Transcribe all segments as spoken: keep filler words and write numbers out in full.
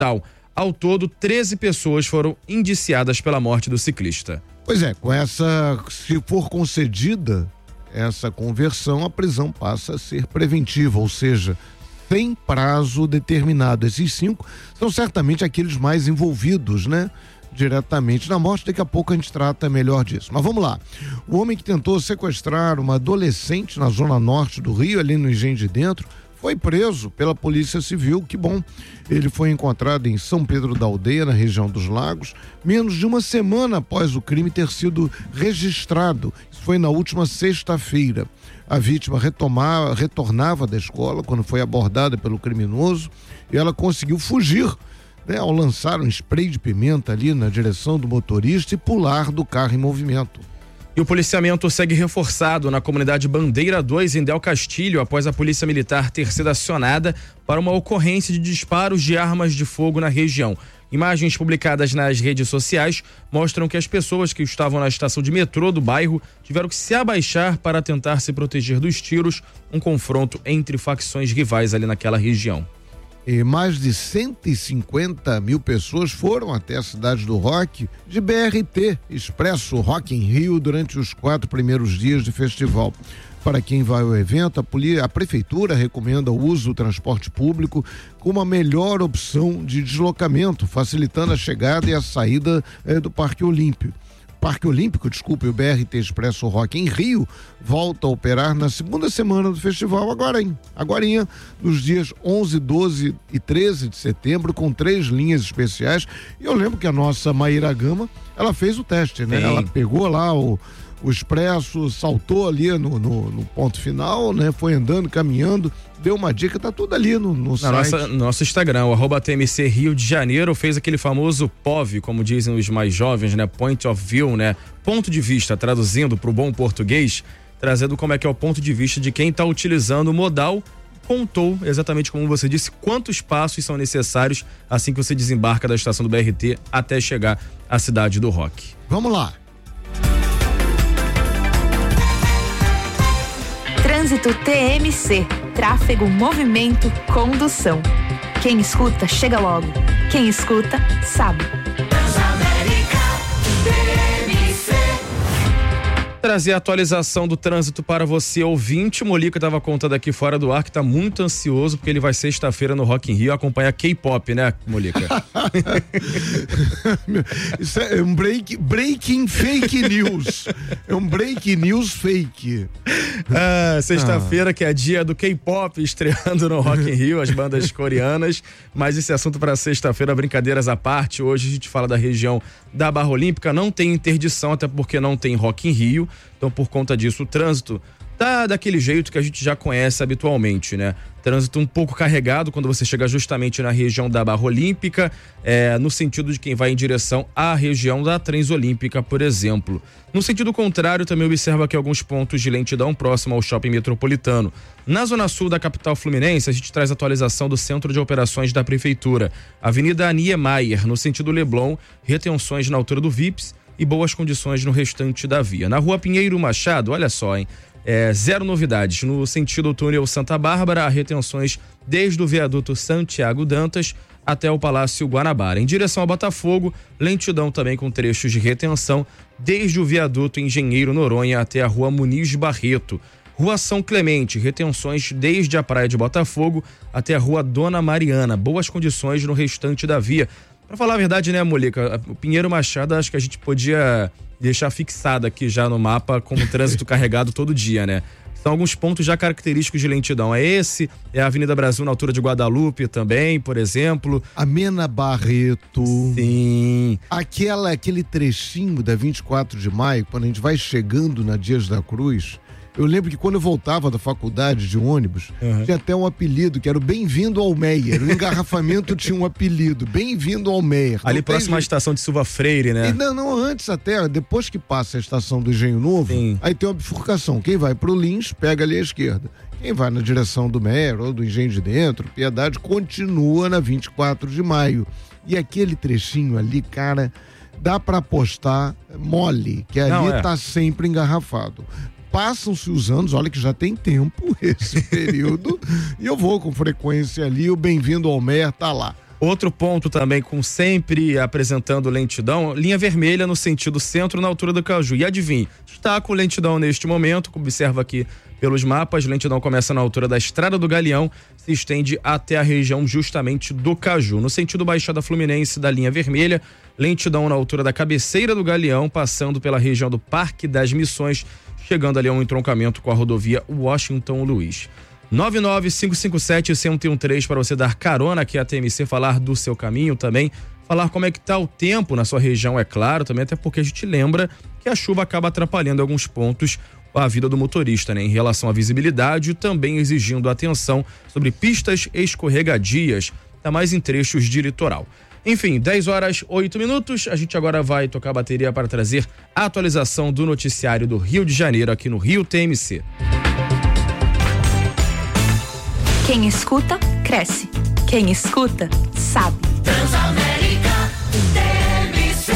capital. Ao todo, treze pessoas foram indiciadas pela morte do ciclista. Pois é, com essa, se for concedida essa conversão, a prisão passa a ser preventiva, ou seja, sem prazo determinado. Esses cinco são certamente aqueles mais envolvidos, né? Diretamente na morte. Daqui a pouco a gente trata melhor disso. Mas vamos lá. O homem que tentou sequestrar uma adolescente na zona norte do Rio, ali no Engenho de Dentro, foi preso pela Polícia Civil. Que bom. Ele foi encontrado em São Pedro da Aldeia, na região dos Lagos, menos de uma semana após o crime ter sido registrado. Isso foi na última sexta-feira. A vítima retomava, retornava da escola quando foi abordada pelo criminoso e ela conseguiu fugir, né, ao lançar um spray de pimenta ali na direção do motorista e pular do carro em movimento. E o policiamento segue reforçado na comunidade Bandeira dois, em Del Castilho, após a Polícia Militar ter sido acionada para uma ocorrência de disparos de armas de fogo na região. Imagens publicadas nas redes sociais mostram que as pessoas que estavam na estação de metrô do bairro tiveram que se abaixar para tentar se proteger dos tiros, um confronto entre facções rivais ali naquela região. E mais de cento e cinquenta mil pessoas foram até a cidade do Rock de B R T, Expresso Rock in Rio, durante os quatro primeiros dias de festival. Para quem vai ao evento, a, polícia, a prefeitura recomenda o uso do transporte público como a melhor opção de deslocamento, facilitando a chegada e a saída eh, do Parque Olímpico. Parque Olímpico, desculpe, o B R T Expresso Rock em Rio volta a operar na segunda semana do festival, agora, hein? Agorinha, nos dias onze, doze e treze de setembro, com três linhas especiais. E eu lembro que a nossa Maíra Gama, ela fez o teste, né? Sim. Ela pegou lá o, o Expresso, saltou ali no, no, no ponto final, né? Foi andando, caminhando, deu uma dica, tá tudo ali no, no site. Nossa, no nosso Instagram, o arroba T M C Rio de Janeiro, fez aquele famoso P O V, como dizem os mais jovens, né? Point of View, né? Ponto de vista, traduzindo para o bom português, trazendo como é que é o ponto de vista de quem está utilizando o modal. Contou, exatamente como você disse, quantos passos são necessários assim que você desembarca da estação do B R T até chegar à cidade do Rock. Vamos lá. Trânsito T M C, tráfego, movimento, condução. Quem escuta, chega logo. Quem escuta, sabe. Trazer a atualização do trânsito para você, ouvinte. Molica estava contando aqui fora do ar que está muito ansioso porque ele vai sexta-feira no Rock in Rio acompanhar K-pop, né, Molica? Isso é um break, breaking fake news. É um break news fake. Ah, sexta-feira ah. que é dia do K-pop estreando no Rock in Rio, as bandas coreanas. Mas esse assunto para sexta-feira, brincadeiras à parte. Hoje a gente fala da região da Barra Olímpica. Não tem interdição, até porque não tem Rock in Rio. Então, por conta disso, o trânsito tá daquele jeito que a gente já conhece habitualmente, né? Trânsito um pouco carregado quando você chega justamente na região da Barra Olímpica, é, no sentido de quem vai em direção à região da Transolímpica, por exemplo. No sentido contrário, também observa aqui alguns pontos de lentidão próximo ao Shopping Metropolitano. Na zona sul da capital fluminense, a gente traz atualização do Centro de Operações da Prefeitura. Avenida Niemeyer, no sentido Leblon, retenções na altura do V I P S e boas condições no restante da via. Na rua Pinheiro Machado, olha só, hein? É, zero novidades. No sentido túnel Santa Bárbara, há retenções desde o viaduto Santiago Dantas até o Palácio Guanabara. Em direção ao Botafogo, lentidão também com trechos de retenção desde o viaduto Engenheiro Noronha até a rua Muniz Barreto. Rua São Clemente, retenções desde a Praia de Botafogo até a rua Dona Mariana. Boas condições no restante da via. Pra falar a verdade, né, Molica? O Pinheiro Machado, acho que a gente podia deixar fixado aqui já no mapa como trânsito carregado todo dia, né? São alguns pontos já característicos de lentidão. É esse, é a Avenida Brasil na altura de Guadalupe também, por exemplo. Amena Barreto. Sim. Aquela, aquele trechinho da vinte e quatro de maio, quando a gente vai chegando na Dias da Cruz. Eu lembro que quando eu voltava da faculdade de ônibus, uhum. tinha até um apelido, que era o Bem-vindo ao Meyer. O engarrafamento tinha um apelido, Bem-vindo ao Meyer. Ali próximo à estação de Silva Freire, né? E não, não, antes até, depois que passa a estação do Engenho Novo, Sim. aí tem uma bifurcação. Quem vai pro Lins, pega ali à esquerda. Quem vai na direção do Meyer ou do Engenho de Dentro, Piedade, continua na vinte e quatro de maio. E aquele trechinho ali, cara, dá pra apostar mole, que ali não, é. tá sempre engarrafado. Passam-se os anos, olha que já tem tempo esse período, e eu vou com frequência ali, o Bem-vindo ao Meyer tá lá. Outro ponto também, com sempre apresentando lentidão, linha vermelha no sentido centro, na altura do Caju. E adivinhe, está com lentidão neste momento, observa aqui pelos mapas, lentidão começa na altura da Estrada do Galeão, se estende até a região justamente do Caju. No sentido Baixada Fluminense da linha vermelha, lentidão na altura da cabeceira do Galeão, passando pela região do Parque das Missões, chegando ali a um entroncamento com a rodovia Washington Luiz. nove nove cinco cinco sete, um zero um três para você dar carona aqui à T M C, falar do seu caminho também, falar como é que tá o tempo na sua região, é claro, também até porque a gente lembra que a chuva acaba atrapalhando em alguns pontos a vida do motorista, né? Em relação à visibilidade, também exigindo atenção sobre pistas escorregadias, tá mais em trechos de litoral. Enfim, dez horas, oito minutos, a gente agora vai tocar a bateria para trazer a atualização do noticiário do Rio de Janeiro aqui no Rio T M C. Quem escuta, cresce. Quem escuta, sabe. Transamérica T M C.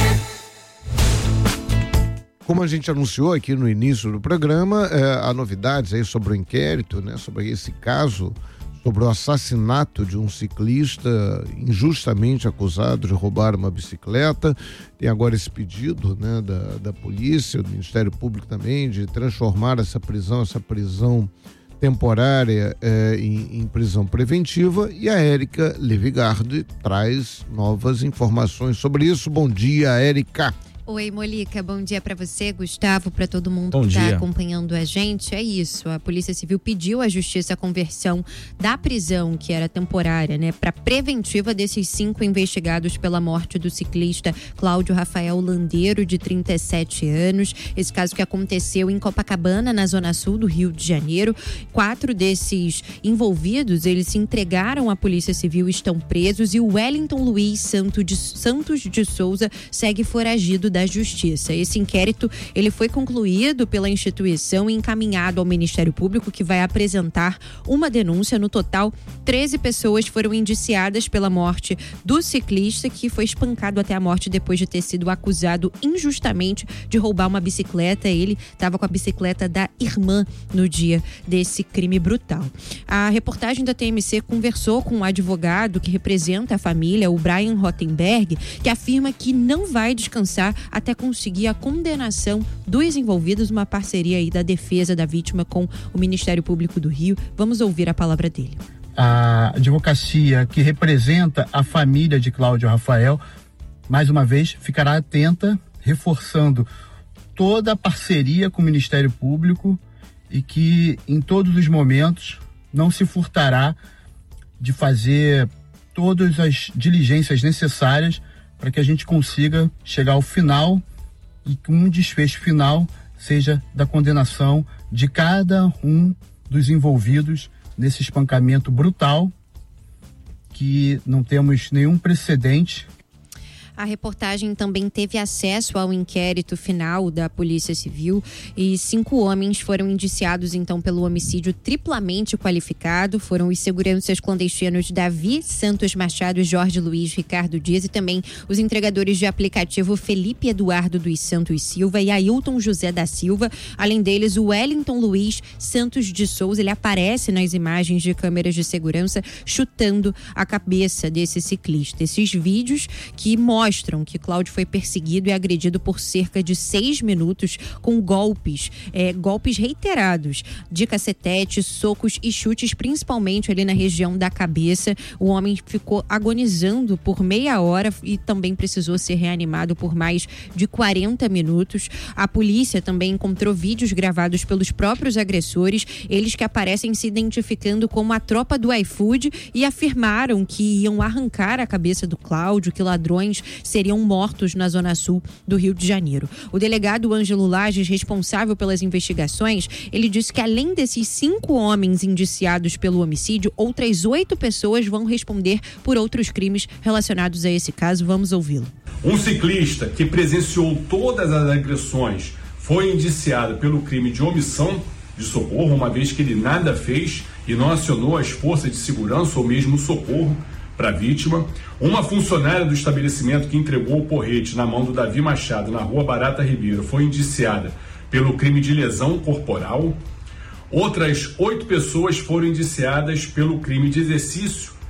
Como a gente anunciou aqui no início do programa, é, há novidades aí sobre o inquérito, né, sobre esse caso, sobre o assassinato de um ciclista injustamente acusado de roubar uma bicicleta. Tem agora esse pedido, né, da, da polícia, do Ministério Público também, de transformar essa prisão, essa prisão temporária eh, em, em prisão preventiva, e a Érica Levigardi traz novas informações sobre isso. Bom dia, Érica. Oi, Molica, bom dia para você, Gustavo, para todo mundo bom que está dia. acompanhando a gente. É isso, a Polícia Civil pediu à Justiça a conversão da prisão, que era temporária, né, para preventiva desses cinco investigados pela morte do ciclista Cláudio Rafael Landeiro, de trinta e sete anos. Esse caso que aconteceu em Copacabana, na zona sul do Rio de Janeiro. Quatro desses envolvidos, eles se entregaram à Polícia Civil, estão presos, e o Wellington Luiz Santos de, Santos de Souza segue foragido da Justiça. Esse inquérito, ele foi concluído pela instituição e encaminhado ao Ministério Público, que vai apresentar uma denúncia. No total, treze pessoas foram indiciadas pela morte do ciclista, que foi espancado até a morte depois de ter sido acusado injustamente de roubar uma bicicleta. Ele estava com a bicicleta da irmã no dia desse crime brutal. A reportagem da T M C conversou com um advogado que representa a família, o Brian Rottenberg, que afirma que não vai descansar até conseguir a condenação dos envolvidos, uma parceria aí da defesa da vítima com o Ministério Público do Rio. Vamos ouvir a palavra dele. A advocacia que representa a família de Cláudio Rafael, mais uma vez, ficará atenta, reforçando toda a parceria com o Ministério Público, e que em todos os momentos não se furtará de fazer todas as diligências necessárias para que a gente consiga chegar ao final e que um desfecho final seja da condenação de cada um dos envolvidos nesse espancamento brutal, que não temos nenhum precedente. A reportagem também teve acesso ao inquérito final da Polícia Civil, e cinco homens foram indiciados então pelo homicídio triplamente qualificado. Foram os seguranças clandestinos Davi Santos Machado, Jorge Luiz Ricardo Dias, e também os entregadores de aplicativo Felipe Eduardo dos Santos Silva e Ailton José da Silva. Além deles, o Wellington Luiz Santos de Souza, ele aparece nas imagens de câmeras de segurança chutando a cabeça desse ciclista. Esses vídeos que mostram mostram que Cláudio foi perseguido e agredido por cerca de seis minutos com golpes, é, golpes reiterados de cacetete, socos e chutes, principalmente ali na região da cabeça. O homem ficou agonizando por meia hora e também precisou ser reanimado por mais de quarenta minutos. A polícia também encontrou vídeos gravados pelos próprios agressores, eles que aparecem se identificando como a tropa do iFood, e afirmaram que iam arrancar a cabeça do Cláudio, que ladrões seriam mortos na zona sul do Rio de Janeiro. O delegado Ângelo Lages, responsável pelas investigações, ele disse que além desses cinco homens indiciados pelo homicídio, outras oito pessoas vão responder por outros crimes relacionados a esse caso. Vamos ouvi-lo. Um ciclista que presenciou todas as agressões foi indiciado pelo crime de omissão de socorro, uma vez que ele nada fez e não acionou as forças de segurança ou mesmo socorro para a vítima. Uma funcionária do estabelecimento que entregou o porrete na mão do Davi Machado na rua Barata Ribeiro foi indiciada pelo crime de lesão corporal. Outras oito pessoas foram indiciadas pelo crime de exercício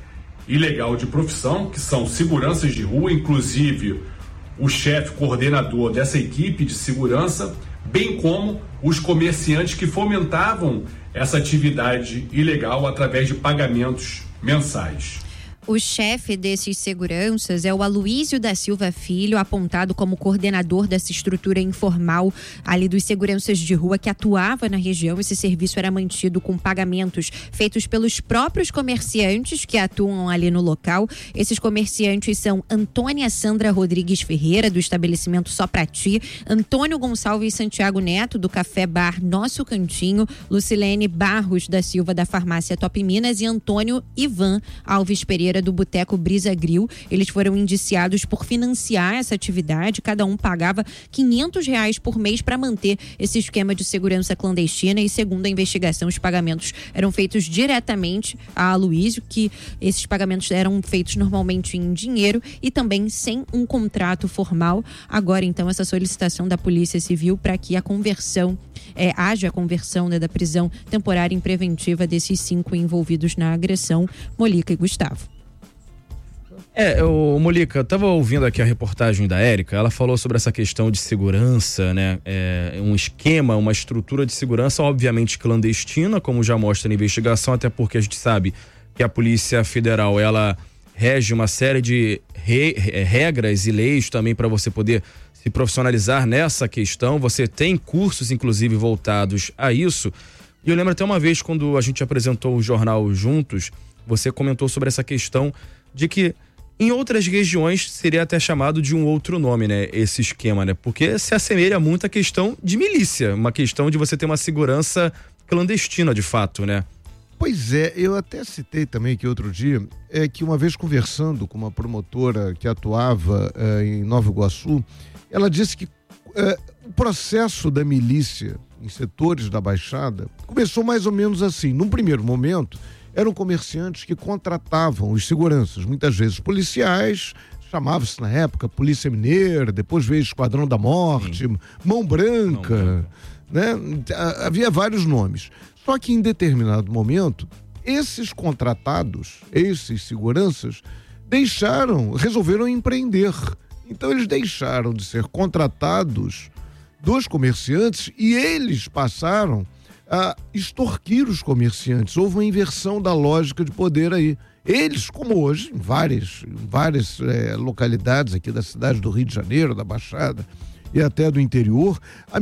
ilegal de profissão, que são seguranças de rua, inclusive o chefe coordenador dessa equipe de segurança, bem como os comerciantes que fomentavam essa atividade ilegal através de pagamentos mensais. O chefe desses seguranças é o Aloísio da Silva Filho, apontado como coordenador dessa estrutura informal ali dos seguranças de rua que atuava na região. Esse serviço era mantido com pagamentos feitos pelos próprios comerciantes que atuam ali no local. Esses comerciantes são Antônia Sandra Rodrigues Ferreira, do estabelecimento Só Pra Ti, Antônio Gonçalves Santiago Neto, do Café Bar Nosso Cantinho, Lucilene Barros da Silva, da Farmácia Top Minas, e Antônio Ivan Alves Pereira, do Boteco Brisa Grill. Eles foram indiciados por financiar essa atividade. Cada um pagava quinhentos reais por mês para manter esse esquema de segurança clandestina, e segundo a investigação, os pagamentos eram feitos diretamente a Aloísio, que esses pagamentos eram feitos normalmente em dinheiro e também sem um contrato formal. Agora, então, essa solicitação da Polícia Civil para que a conversão, é, haja a conversão, né, da prisão temporária em preventiva desses cinco envolvidos na agressão. Molica e Gustavo. É, o Molica, eu tava ouvindo aqui a reportagem da Érica, ela falou sobre essa questão de segurança, né? É, um esquema, uma estrutura de segurança, obviamente clandestina, como já mostra na investigação, até porque a gente sabe que a Polícia Federal, ela rege uma série de re, regras e leis também para você poder se profissionalizar nessa questão. Você tem cursos, inclusive, voltados a isso. E eu lembro até uma vez, quando a gente apresentou o jornal juntos, você comentou sobre essa questão de que em outras regiões seria até chamado de um outro nome, né? Esse esquema, né? Porque se assemelha muito à questão de milícia, uma questão de você ter uma segurança clandestina, de fato, né? Pois é, eu até citei também que outro dia, é que uma vez conversando com uma promotora que atuava é, em Nova Iguaçu, ela disse que é, o processo da milícia em setores da Baixada começou mais ou menos assim. Num primeiro momento, eram comerciantes que contratavam os seguranças, muitas vezes policiais, chamava-se na época Polícia Mineira, depois veio Esquadrão da Morte, Sim. Mão Branca, Mão Branca. Né? Havia vários nomes. Só que em determinado momento, esses contratados, esses seguranças, deixaram, resolveram empreender. Então eles deixaram de ser contratados dos comerciantes e eles passaram a extorquir os comerciantes. Houve uma inversão da lógica de poder aí. Eles, como hoje, em várias, em várias é, localidades aqui da cidade do Rio de Janeiro, da Baixada e até do interior, a,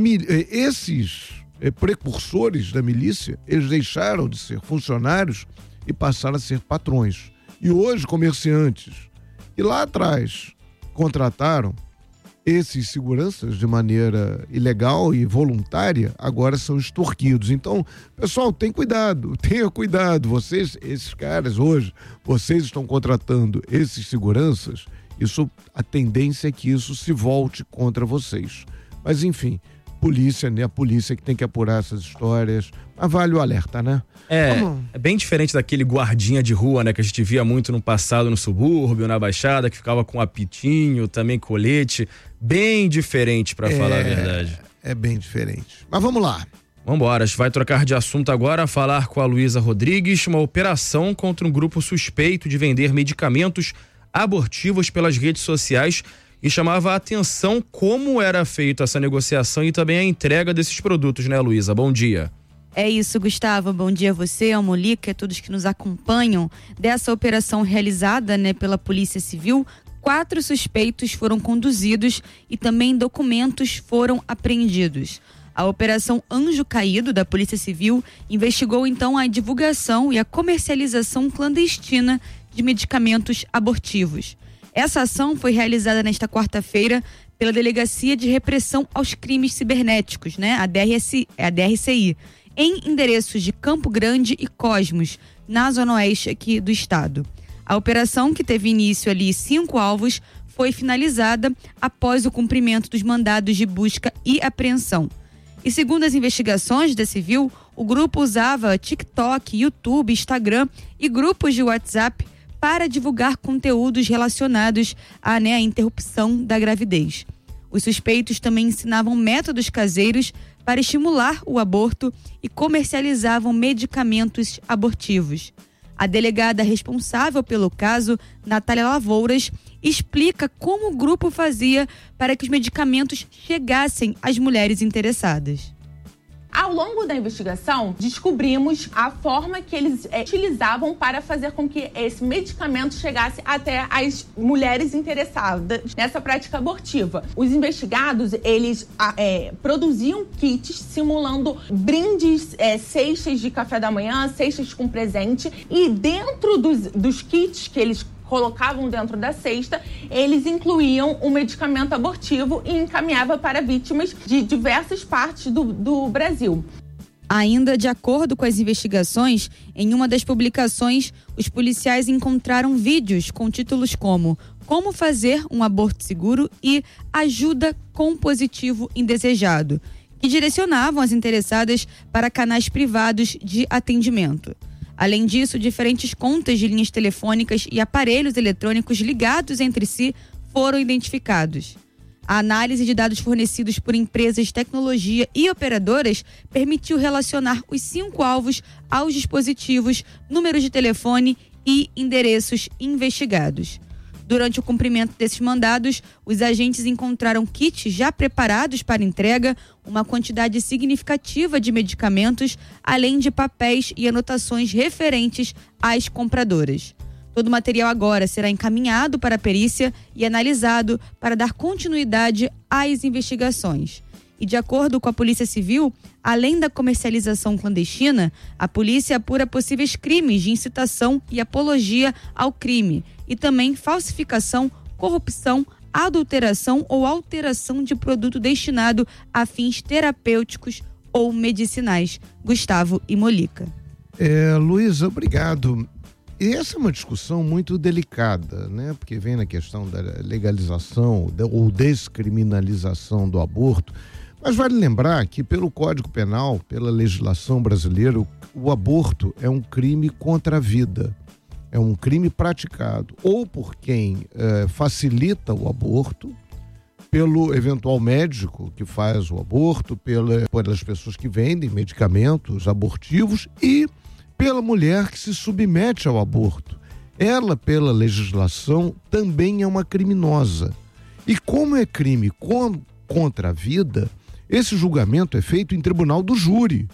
esses é, precursores da milícia, eles deixaram de ser funcionários e passaram a ser patrões. E hoje, comerciantes que lá atrás contrataram esses seguranças de maneira ilegal e voluntária, agora são extorquidos. Então, pessoal, tem cuidado, tenha cuidado. Vocês, esses caras hoje, vocês estão contratando esses seguranças, isso, a tendência é que isso se volte contra vocês. Mas, enfim, polícia, né? A polícia que tem que apurar essas histórias. Mas vale o alerta, né? É, é bem diferente daquele guardinha de rua, né? Que a gente via muito no passado no subúrbio, na Baixada, que ficava com apitinho, também colete. Bem diferente, pra é, falar a verdade. É bem diferente. Mas vamos lá. Vambora, a gente vai trocar de assunto agora, falar com a Luísa Rodrigues, uma operação contra um grupo suspeito de vender medicamentos abortivos pelas redes sociais, e chamava a atenção como era feita essa negociação e também a entrega desses produtos, né, Luísa? Bom dia. É isso, Gustavo. Bom dia a você, a Molica, a todos que nos acompanham. Dessa operação realizada, né, pela Polícia Civil, quatro suspeitos foram conduzidos e também documentos foram apreendidos. A Operação Anjo Caído da Polícia Civil investigou então a divulgação e a comercialização clandestina de medicamentos abortivos. Essa ação foi realizada nesta quarta-feira pela Delegacia de Repressão aos Crimes Cibernéticos, né, a D R S, a D R C I, em endereços de Campo Grande e Cosmos, na zona oeste aqui do estado. A operação, que teve início ali cinco alvos, foi finalizada após o cumprimento dos mandados de busca e apreensão. E segundo as investigações da Civil, o grupo usava TikTok, YouTube, Instagram e grupos de WhatsApp para divulgar conteúdos relacionados à, né, à interrupção da gravidez. Os suspeitos também ensinavam métodos caseiros para estimular o aborto e comercializavam medicamentos abortivos. A delegada responsável pelo caso, Natália Lavouras, explica como o grupo fazia para que os medicamentos chegassem às mulheres interessadas. Ao longo da investigação, descobrimos a forma que eles é, utilizavam para fazer com que esse medicamento chegasse até as mulheres interessadas nessa prática abortiva. Os investigados, eles é, produziam kits simulando brindes, é, cestas de café da manhã, cestas com presente, e dentro dos, dos kits que eles colocavam dentro da cesta, eles incluíam o medicamento abortivo e encaminhava para vítimas de diversas partes do, do Brasil. Ainda de acordo com as investigações, em uma das publicações, os policiais encontraram vídeos com títulos como Como fazer um aborto seguro e Ajuda com positivo indesejado, que direcionavam as interessadas para canais privados de atendimento. Além disso, diferentes contas de linhas telefônicas e aparelhos eletrônicos ligados entre si foram identificados. A análise de dados fornecidos por empresas de tecnologia e operadoras permitiu relacionar os cinco alvos aos dispositivos, números de telefone e endereços investigados. Durante o cumprimento desses mandados, os agentes encontraram kits já preparados para entrega, uma quantidade significativa de medicamentos, além de papéis e anotações referentes às compradoras. Todo o material agora será encaminhado para a perícia e analisado para dar continuidade às investigações. E de acordo com a Polícia Civil, além da comercialização clandestina, a polícia apura possíveis crimes de incitação e apologia ao crime e também falsificação, corrupção, adulteração ou alteração de produto destinado a fins terapêuticos ou medicinais. Gustavo e Molica. É, Luísa, obrigado. E essa é uma discussão muito delicada, né? Porque vem na questão da legalização ou descriminalização do aborto. Mas vale lembrar que pelo Código Penal, pela legislação brasileira, o, o aborto é um crime contra a vida. É um crime praticado ou por quem eh, facilita o aborto, pelo eventual médico que faz o aborto, pela, pelas pessoas que vendem medicamentos abortivos e pela mulher que se submete ao aborto. Ela, pela legislação, também é uma criminosa. E como é crime com, contra a vida, esse julgamento é feito em tribunal do júri.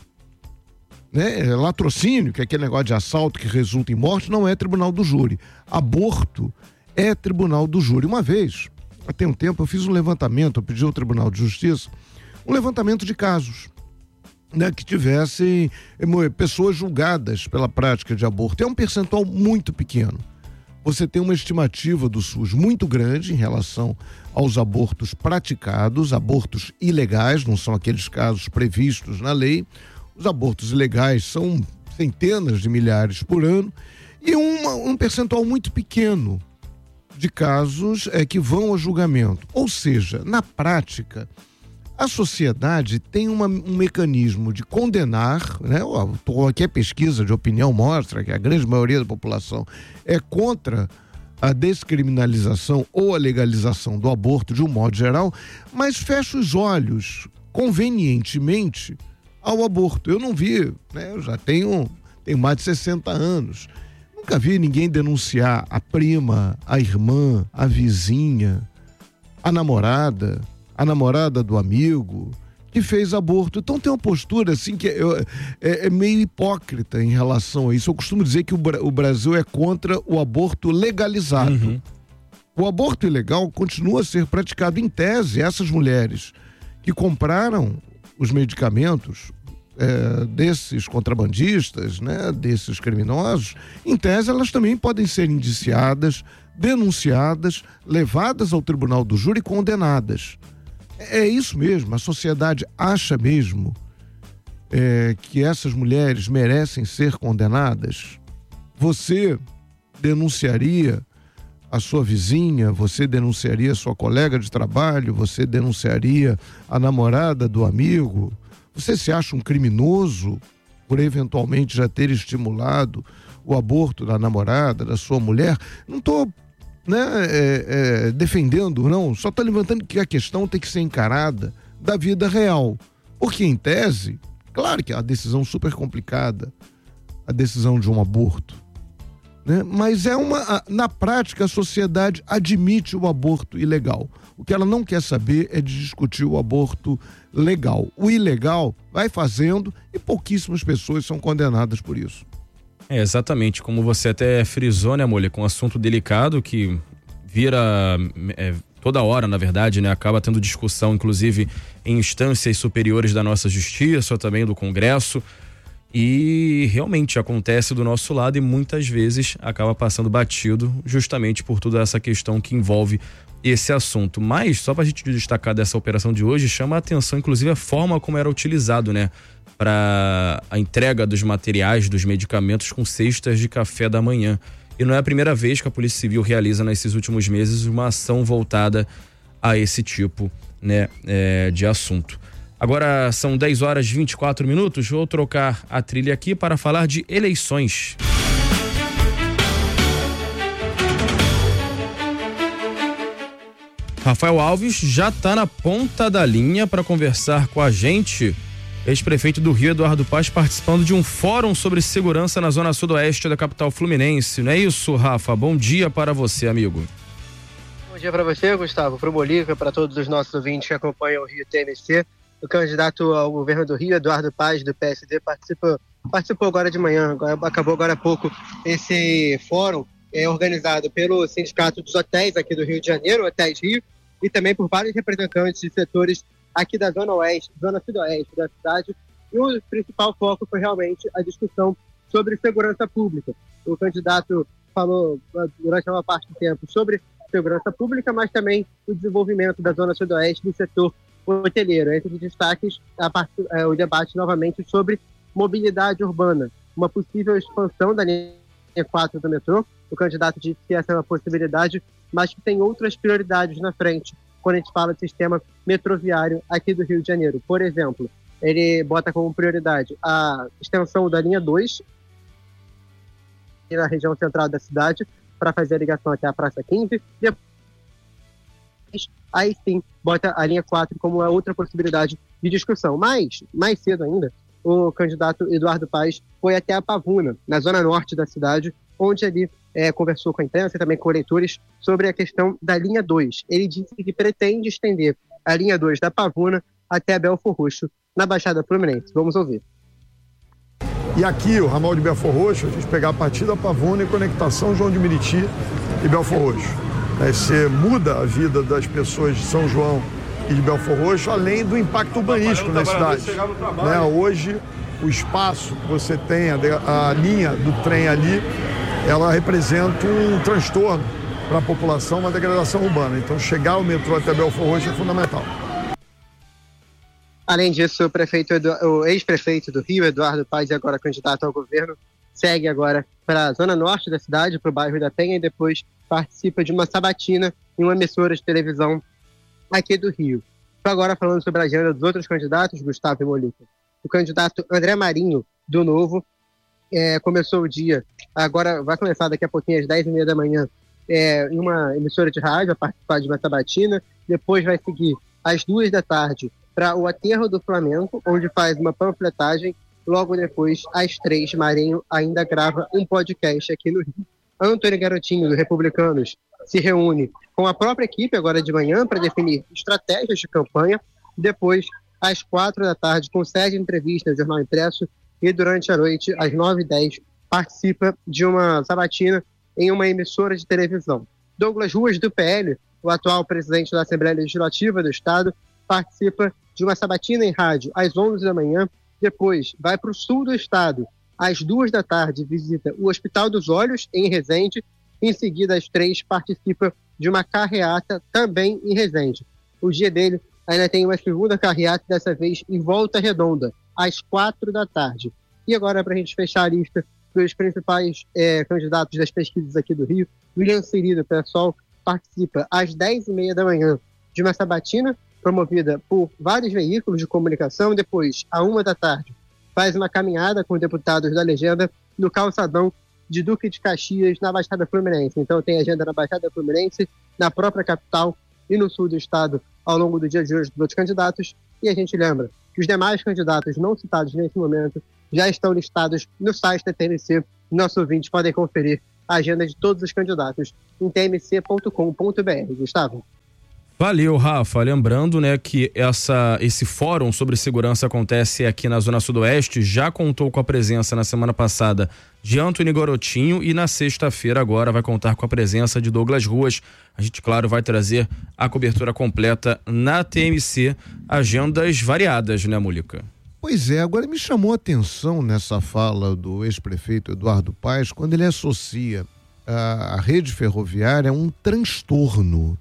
Né? Latrocínio, que é aquele negócio de assalto que resulta em morte, não é tribunal do júri. Aborto é tribunal do júri. Uma vez, há tem um tempo, eu fiz um levantamento, eu pedi ao Tribunal de Justiça, um levantamento de casos, né, que tivessem pessoas julgadas pela prática de aborto. É um percentual muito pequeno. Você tem uma estimativa do SUS muito grande em relação aos abortos praticados, abortos ilegais, não são aqueles casos previstos na lei. Os abortos ilegais são centenas de milhares por ano e uma, um percentual muito pequeno de casos é, que vão a julgamento. Ou seja, na prática, a sociedade tem uma, um mecanismo de condenar, né? Qualquer pesquisa de opinião mostra que a grande maioria da população é contra a descriminalização ou a legalização do aborto de um modo geral, mas fecha os olhos convenientemente ao aborto. Eu não vi, né? Eu já tenho, tenho mais de sessenta anos, nunca vi ninguém denunciar a prima, a irmã, a vizinha, a namorada, a namorada do amigo que fez aborto. Então tem uma postura assim que é, é, é meio hipócrita em relação a isso. Eu costumo dizer que o, o Brasil é contra o aborto legalizado. Uhum. O aborto ilegal continua a ser praticado. Em tese, essas mulheres que compraram os medicamentos é, desses contrabandistas, né, desses criminosos, em tese elas também podem ser indiciadas, denunciadas, levadas ao tribunal do júri e condenadas. É isso mesmo, a sociedade acha mesmo é, que essas mulheres merecem ser condenadas? Você denunciaria a sua vizinha, você denunciaria a sua colega de trabalho, você denunciaria a namorada do amigo? Você se acha um criminoso por eventualmente já ter estimulado o aborto da namorada, da sua mulher? Não estou né, é, é, defendendo, não, só estou levantando que a questão tem que ser encarada da vida real. Porque, em tese, claro que é uma decisão super complicada, a decisão de um aborto. né? Mas é uma, na prática a sociedade admite o aborto ilegal. O que ela não quer saber é de discutir o aborto legal. O ilegal vai fazendo e pouquíssimas pessoas são condenadas por isso. É, exatamente, como você até frisou, né, Molha, com um assunto delicado que vira é, toda hora, na verdade, né, acaba tendo discussão, inclusive em instâncias superiores da nossa justiça, também do Congresso, e realmente acontece do nosso lado e muitas vezes acaba passando batido justamente por toda essa questão que envolve esse assunto. Mas, só pra gente destacar dessa operação de hoje, chama a atenção, inclusive, a forma como era utilizado, né, para a entrega dos materiais, dos medicamentos com cestas de café da manhã. E não é a primeira vez que a Polícia Civil realiza nesses últimos meses uma ação voltada a esse tipo, né, é, de assunto. Agora são dez horas e vinte e quatro minutos, vou trocar a trilha aqui para falar de eleições. Rafael Alves já está na ponta da linha para conversar com a gente. Ex-prefeito do Rio, Eduardo Paes, participando de um fórum sobre segurança na zona sudoeste da capital fluminense. Não é isso, Rafa? Bom dia para você, amigo. Bom dia para você, Gustavo, para o Bolívar, para todos os nossos ouvintes que acompanham o Rio T M C. O candidato ao governo do Rio, Eduardo Paes, do P S D, participou, participou agora de manhã, agora, acabou agora há pouco esse fórum é, organizado pelo Sindicato dos Hotéis aqui do Rio de Janeiro, Hotéis Rio, e também por vários representantes de setores aqui da Zona Oeste, Zona Sudoeste da cidade, e o principal foco foi realmente a discussão sobre segurança pública. O candidato falou durante uma parte do tempo sobre segurança pública, mas também o desenvolvimento da Zona Sudoeste do setor hoteleiro. Entre os destaques, a part... é, o debate novamente sobre mobilidade urbana, uma possível expansão da linha quatro do metrô. O candidato disse que essa é uma possibilidade, mas que tem outras prioridades na frente quando a gente fala de sistema metroviário aqui do Rio de Janeiro. Por exemplo, ele bota como prioridade a extensão da linha dois na região central da cidade para fazer a ligação até a Praça quinze. Depois, aí sim, bota a linha quatro como a outra possibilidade de discussão. Mas, mais cedo ainda, o candidato Eduardo Paes foi até a Pavuna, na zona norte da cidade, onde ele é, conversou com a imprensa e também com eleitores sobre a questão da linha dois. Ele disse que pretende estender a linha dois da Pavuna até Belfor Roxo, na Baixada Fluminense. Vamos ouvir. E aqui, o ramal de Belfor Roxo, a gente pegar a partir da Pavuna e conectar São João de Meriti e Belfor Roxo. Aí você muda a vida das pessoas de São João e de Belfor Roxo, além do impacto urbanístico na cidade. Né? Hoje, o espaço que você tem, a, a linha do trem ali, ela representa um transtorno para a população, uma degradação urbana. Então, chegar o metrô até Belfor Roxo é fundamental. Além disso, o, prefeito, o ex-prefeito do Rio, Eduardo Paes, agora candidato ao governo, segue agora para a zona norte da cidade, para o bairro da Penha, e depois participa de uma sabatina em uma emissora de televisão aqui do Rio. Estou agora falando sobre a agenda dos outros candidatos, Gustavo e Molícia. O candidato André Marinho, do Novo, é, começou o dia, agora vai começar daqui a pouquinho, às dez e meia da manhã, é, em uma emissora de rádio, a participar de uma sabatina. Depois vai seguir às duas da tarde para o Aterro do Flamengo, onde faz uma panfletagem. Logo depois, às três, Marinho ainda grava um podcast aqui no Rio. Antônio Garotinho, do Republicanos, se reúne com a própria equipe agora de manhã para definir estratégias de campanha. Depois, às quatro da tarde, concede entrevista ao Jornal Impresso e durante a noite, às nove e dez, participa de uma sabatina em uma emissora de televisão. Douglas Ruas, do P L, o atual presidente da Assembleia Legislativa do Estado, participa de uma sabatina em rádio às onze da manhã. Depois, vai para o sul do estado, às duas da tarde, visita o Hospital dos Olhos, em Resende. Em seguida, às três, participa de uma carreata também em Resende. O dia dele ainda tem uma segunda carreata, dessa vez em Volta Redonda, às quatro da tarde. E agora, para a gente fechar a lista dos principais é, candidatos das pesquisas aqui do Rio, William Siri, do PSOL, participa às dez e meia da manhã de uma sabatina promovida por vários veículos de comunicação. Depois, à uma da tarde, faz uma caminhada com deputados da legenda no calçadão de Duque de Caxias, na Baixada Fluminense. Então tem agenda na Baixada Fluminense, na própria capital e no sul do estado ao longo do dia de hoje dos outros candidatos. E a gente lembra que os demais candidatos não citados nesse momento já estão listados no site da T N C. Nossos ouvintes podem conferir a agenda de todos os candidatos em t m c ponto com ponto b r. Gustavo. Valeu, Rafa. Lembrando, né, que essa, esse fórum sobre segurança acontece aqui na Zona Sudoeste, já contou com a presença na semana passada de Antony Garotinho e na sexta-feira agora vai contar com a presença de Douglas Ruas. A gente, claro, vai trazer a cobertura completa na T M C, agendas variadas, né, Mônica? Pois é, agora me chamou a atenção nessa fala do ex-prefeito Eduardo Paes, quando ele associa a, a rede ferroviária a um transtorno.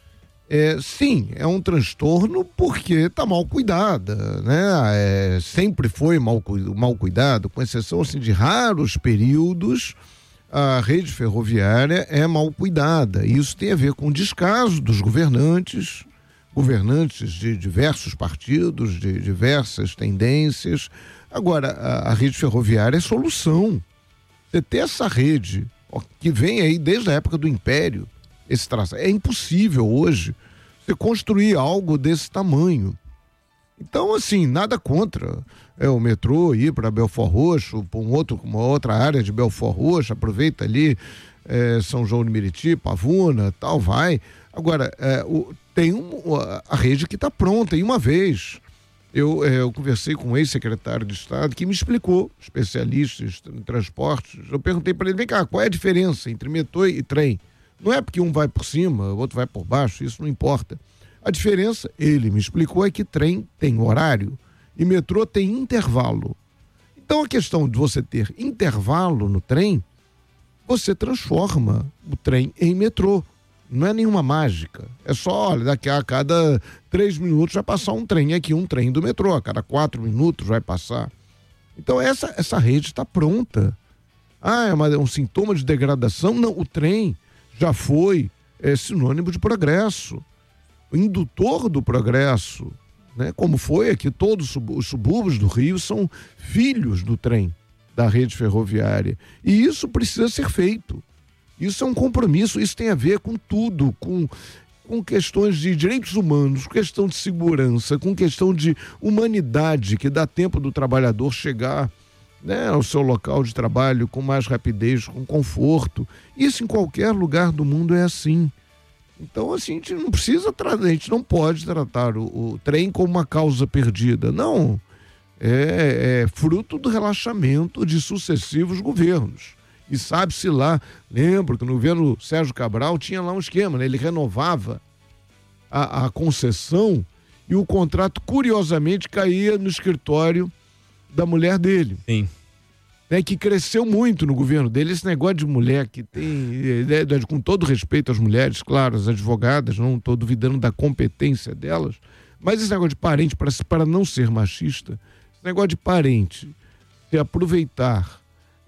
É, sim, é um transtorno porque está mal cuidada, né? É, sempre foi mal, mal cuidado, com exceção assim, de raros períodos, a rede ferroviária é mal cuidada. Isso tem a ver com o descaso dos governantes, governantes de diversos partidos, de diversas tendências. Agora, a, a rede ferroviária é solução. Você ter essa rede, ó, que vem aí desde a época do Império, esse traço. É impossível hoje você construir algo desse tamanho. Então, assim, nada contra é, o metrô ir para Belford Roxo, para um outro, uma outra área de Belford Roxo, aproveita ali é, São João de Meriti, Pavuna, tal, vai. Agora, é, o, tem um, a rede que está pronta, e uma vez eu, é, eu conversei com um ex-secretário de Estado que me explicou, especialista em transportes, eu perguntei para ele, vem cá, qual é a diferença entre metrô e trem? Não é porque um vai por cima, o outro vai por baixo, isso não importa. A diferença, ele me explicou, é que trem tem horário e metrô tem intervalo. Então a questão de você ter intervalo no trem, você transforma o trem em metrô. Não é nenhuma mágica. É só, olha, daqui a cada três minutos vai passar um trem aqui, um trem do metrô. A cada quatro minutos vai passar. Então essa, essa rede está pronta. Ah, é uma, um sintoma de degradação? Não, o trem já foi é, sinônimo de progresso, o indutor do progresso, né? Como foi aqui, todos os subúrbios do Rio são filhos do trem, da rede ferroviária, e isso precisa ser feito, isso é um compromisso, isso tem a ver com tudo, com, com questões de direitos humanos, com questão de segurança, com questão de humanidade, que dá tempo do trabalhador chegar, né, ao seu local de trabalho com mais rapidez, com conforto. Isso em qualquer lugar do mundo é assim. Então, assim, a gente não precisa, a gente não pode tratar o, o trem como uma causa perdida. Não. É, é fruto do relaxamento de sucessivos governos. E sabe-se lá, lembro que no governo Sérgio Cabral tinha lá um esquema, né? Ele renovava a, a concessão e o contrato, curiosamente, caía no escritório da mulher dele. Sim. Né, que cresceu muito no governo dele, esse negócio de mulher que tem, né, com todo respeito às mulheres, claro, as advogadas, não estou duvidando da competência delas, mas esse negócio de parente, para, para não ser machista, esse negócio de parente, se aproveitar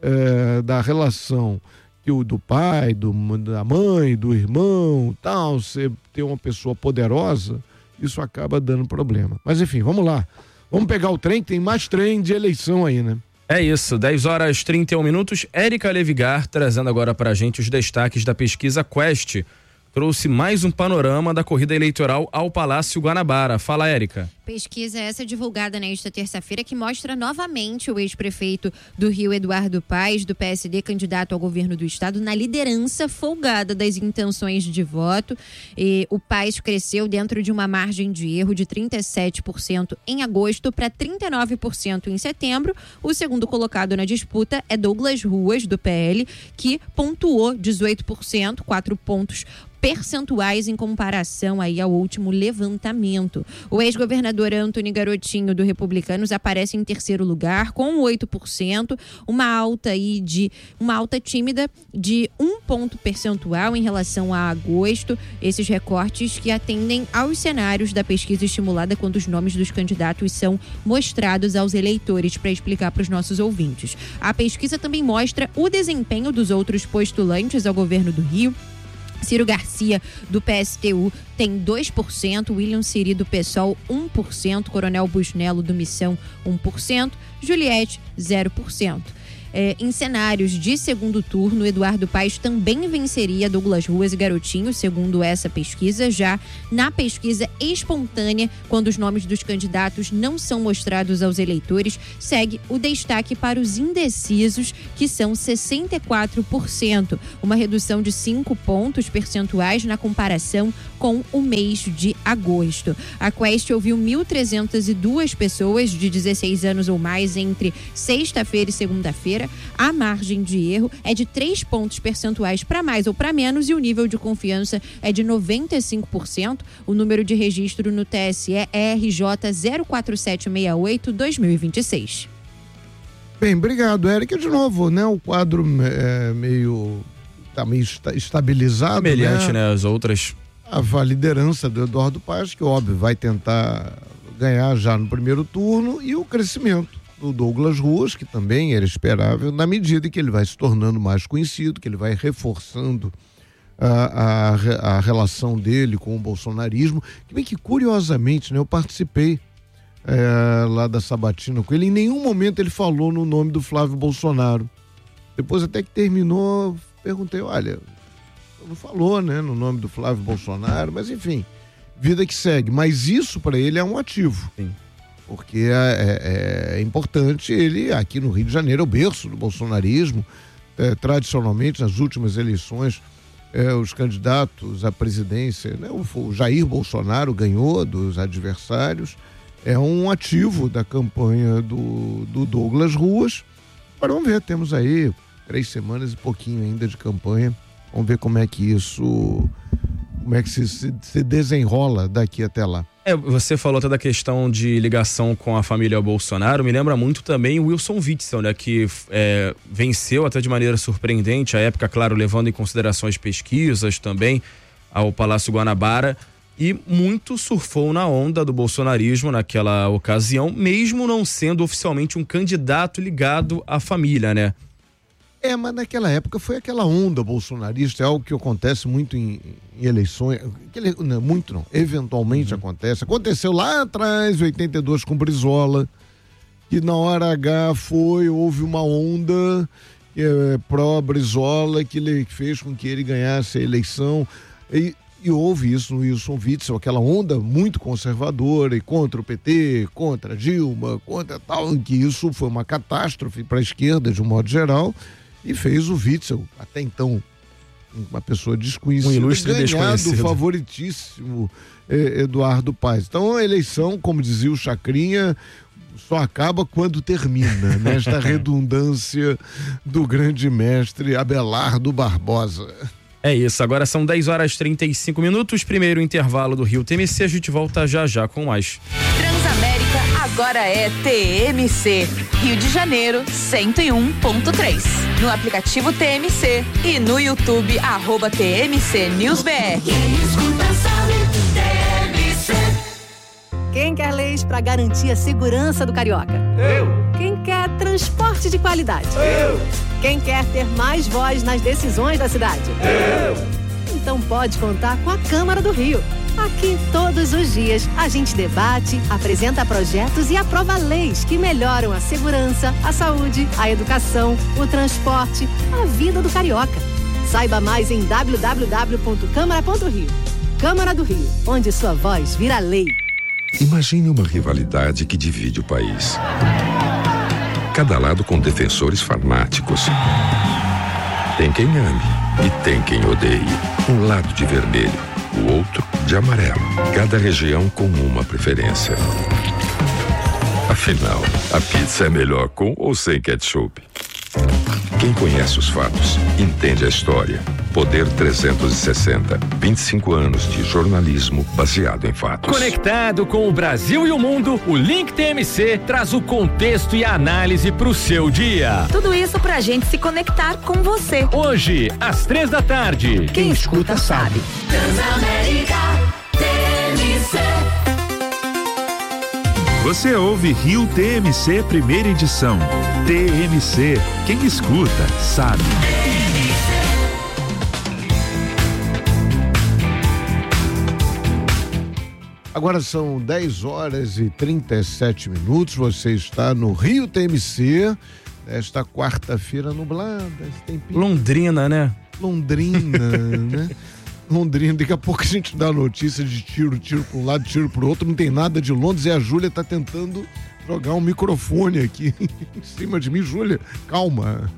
é, da relação que o, do pai, do, da mãe, do irmão, tal, você ter uma pessoa poderosa, isso acaba dando problema. Mas enfim, vamos lá. Vamos pegar o trem, que tem mais trem de eleição aí, né? É isso, dez horas e trinta e um minutos. Érica Levigar trazendo agora pra gente os destaques da pesquisa Quest. Trouxe mais um panorama da corrida eleitoral ao Palácio Guanabara. Fala, Érica. Pesquisa essa divulgada nesta terça-feira que mostra novamente o ex-prefeito do Rio, Eduardo Paes, do P S D, candidato ao governo do estado, na liderança folgada das intenções de voto. E o Paes cresceu dentro de uma margem de erro de trinta e sete por cento em agosto para trinta e nove por cento em setembro. O segundo colocado na disputa é Douglas Ruas, do P L, que pontuou dezoito por cento, quatro pontos percentuais em comparação aí ao último levantamento. O ex-governador Antony Garotinho, do Republicanos, aparece em terceiro lugar com oito por cento, uma alta aí de uma alta tímida de um ponto percentual em relação a agosto. Esses recortes que atendem aos cenários da pesquisa estimulada quando os nomes dos candidatos são mostrados aos eleitores, para explicar para os nossos ouvintes. A pesquisa também mostra o desempenho dos outros postulantes ao governo do Rio. Ciro Garcia, do P S T U, tem dois por cento, William Siri, do PSOL, um por cento, Coronel Busnello, do Missão, um por cento, Juliette, zero por cento. É, em cenários de segundo turno, Eduardo Paes também venceria Douglas Ruas e Garotinho, segundo essa pesquisa. Já na pesquisa espontânea, quando os nomes dos candidatos não são mostrados aos eleitores, segue o destaque para os indecisos, que são sessenta e quatro por cento, uma redução de cinco pontos percentuais na comparação com o mês de agosto. A Quest ouviu mil trezentas e duas pessoas de dezesseis anos ou mais entre sexta-feira e segunda-feira. A margem de erro é de três pontos percentuais para mais ou para menos e o nível de confiança é de noventa e cinco por cento. O número de registro no T S E é R J zero quatro sete seis oito barra dois mil e vinte e seis. Bem, obrigado, Érica. De novo, né? O quadro é meio, tá meio estabilizado, semelhante, né? né? As outras. A liderança do Eduardo Paes, que óbvio vai tentar ganhar já no primeiro turno, e o crescimento do Douglas Ruas, que também era esperável, na medida em que ele vai se tornando mais conhecido, que ele vai reforçando a, a, a relação dele com o bolsonarismo. Que bem que, curiosamente, né, eu participei é, lá da sabatina com ele, em nenhum momento ele falou no nome do Flávio Bolsonaro. Depois, até que terminou, perguntei, olha, não falou, né, no nome do Flávio Bolsonaro, mas enfim, vida que segue. Mas isso para ele é um ativo. Sim. Porque é, é, é importante, ele aqui no Rio de Janeiro é o berço do bolsonarismo. É, tradicionalmente, nas últimas eleições, é, os candidatos à presidência, né, o, o Jair Bolsonaro ganhou dos adversários, é um ativo da campanha do, do Douglas Ruas. Mas vamos ver, temos aí três semanas e pouquinho ainda de campanha. Vamos ver como é que isso, como é que se, se, se desenrola daqui até lá. É, você falou até da questão de ligação com a família Bolsonaro, me lembra muito também o Wilson Witzel, né, que é, venceu até de maneira surpreendente, à época, claro, levando em consideração as pesquisas também, ao Palácio Guanabara, e muito surfou na onda do bolsonarismo naquela ocasião, mesmo não sendo oficialmente um candidato ligado à família, né? É, mas naquela época foi aquela onda bolsonarista, é algo que acontece muito em, em eleições, aquele, não, muito não, eventualmente uhum. acontece. Aconteceu lá atrás, em oitenta e dois, com Brizola, que na hora H foi, houve uma onda é, pró-Brizola que ele fez com que ele ganhasse a eleição, e, e houve isso no Wilson Witzel, aquela onda muito conservadora e contra o P T, contra Dilma, contra tal, que isso foi uma catástrofe para a esquerda de um modo geral. E fez o Witzel, até então uma pessoa desconhecida, um ilustre ganhar do desconhecido. favoritíssimo eh, Eduardo Paes. Então a eleição, como dizia o Chacrinha, só acaba quando termina, nesta redundância do grande mestre Abelardo Barbosa. É isso, agora são dez horas e trinta e cinco minutos, primeiro intervalo do Rio T M C, a gente volta já já com mais. Transamérica agora é T M C, Rio de Janeiro cento e um ponto três. No aplicativo T M C e no YouTube, arroba T M C News B R. Quem escuta sabe, T M C. Quem quer leis para garantir a segurança do carioca? Eu. Quem quer transporte de qualidade? Eu. Quem quer ter mais voz nas decisões da cidade? Eu. Então pode contar com a Câmara do Rio. Aqui, todos os dias, a gente debate, apresenta projetos e aprova leis que melhoram a segurança, a saúde, a educação, o transporte, a vida do carioca. Saiba mais em w w w ponto câmara ponto rio. Câmara do Rio, onde sua voz vira lei. Imagine uma rivalidade que divide o país. Cada lado com defensores fanáticos. Tem quem ame e tem quem odeie. Um lado de vermelho, o outro de amarelo. Cada região com uma preferência. Afinal, a pizza é melhor com ou sem ketchup? Quem conhece os fatos, entende a história. Poder trezentos e sessenta, vinte e cinco anos de jornalismo baseado em fatos. Conectado com o Brasil e o mundo, o Link T M C traz o contexto e a análise para o seu dia. Tudo isso pra gente se conectar com você. Hoje, às três da tarde. Quem, Quem escuta, escuta sabe. Transamérica T M C. Você ouve Rio T M C primeira edição. T M C, quem escuta sabe. Agora são dez horas e trinta e sete minutos, você está no Rio T M C esta quarta-feira nublada, esse tempinho. Londrina, né? Londrina, né? Londrina, daqui a pouco a gente dá notícia de tiro, tiro para um lado, tiro para o outro, não tem nada de Londres e a Júlia tá tentando jogar um microfone aqui em cima de mim. Júlia, calma.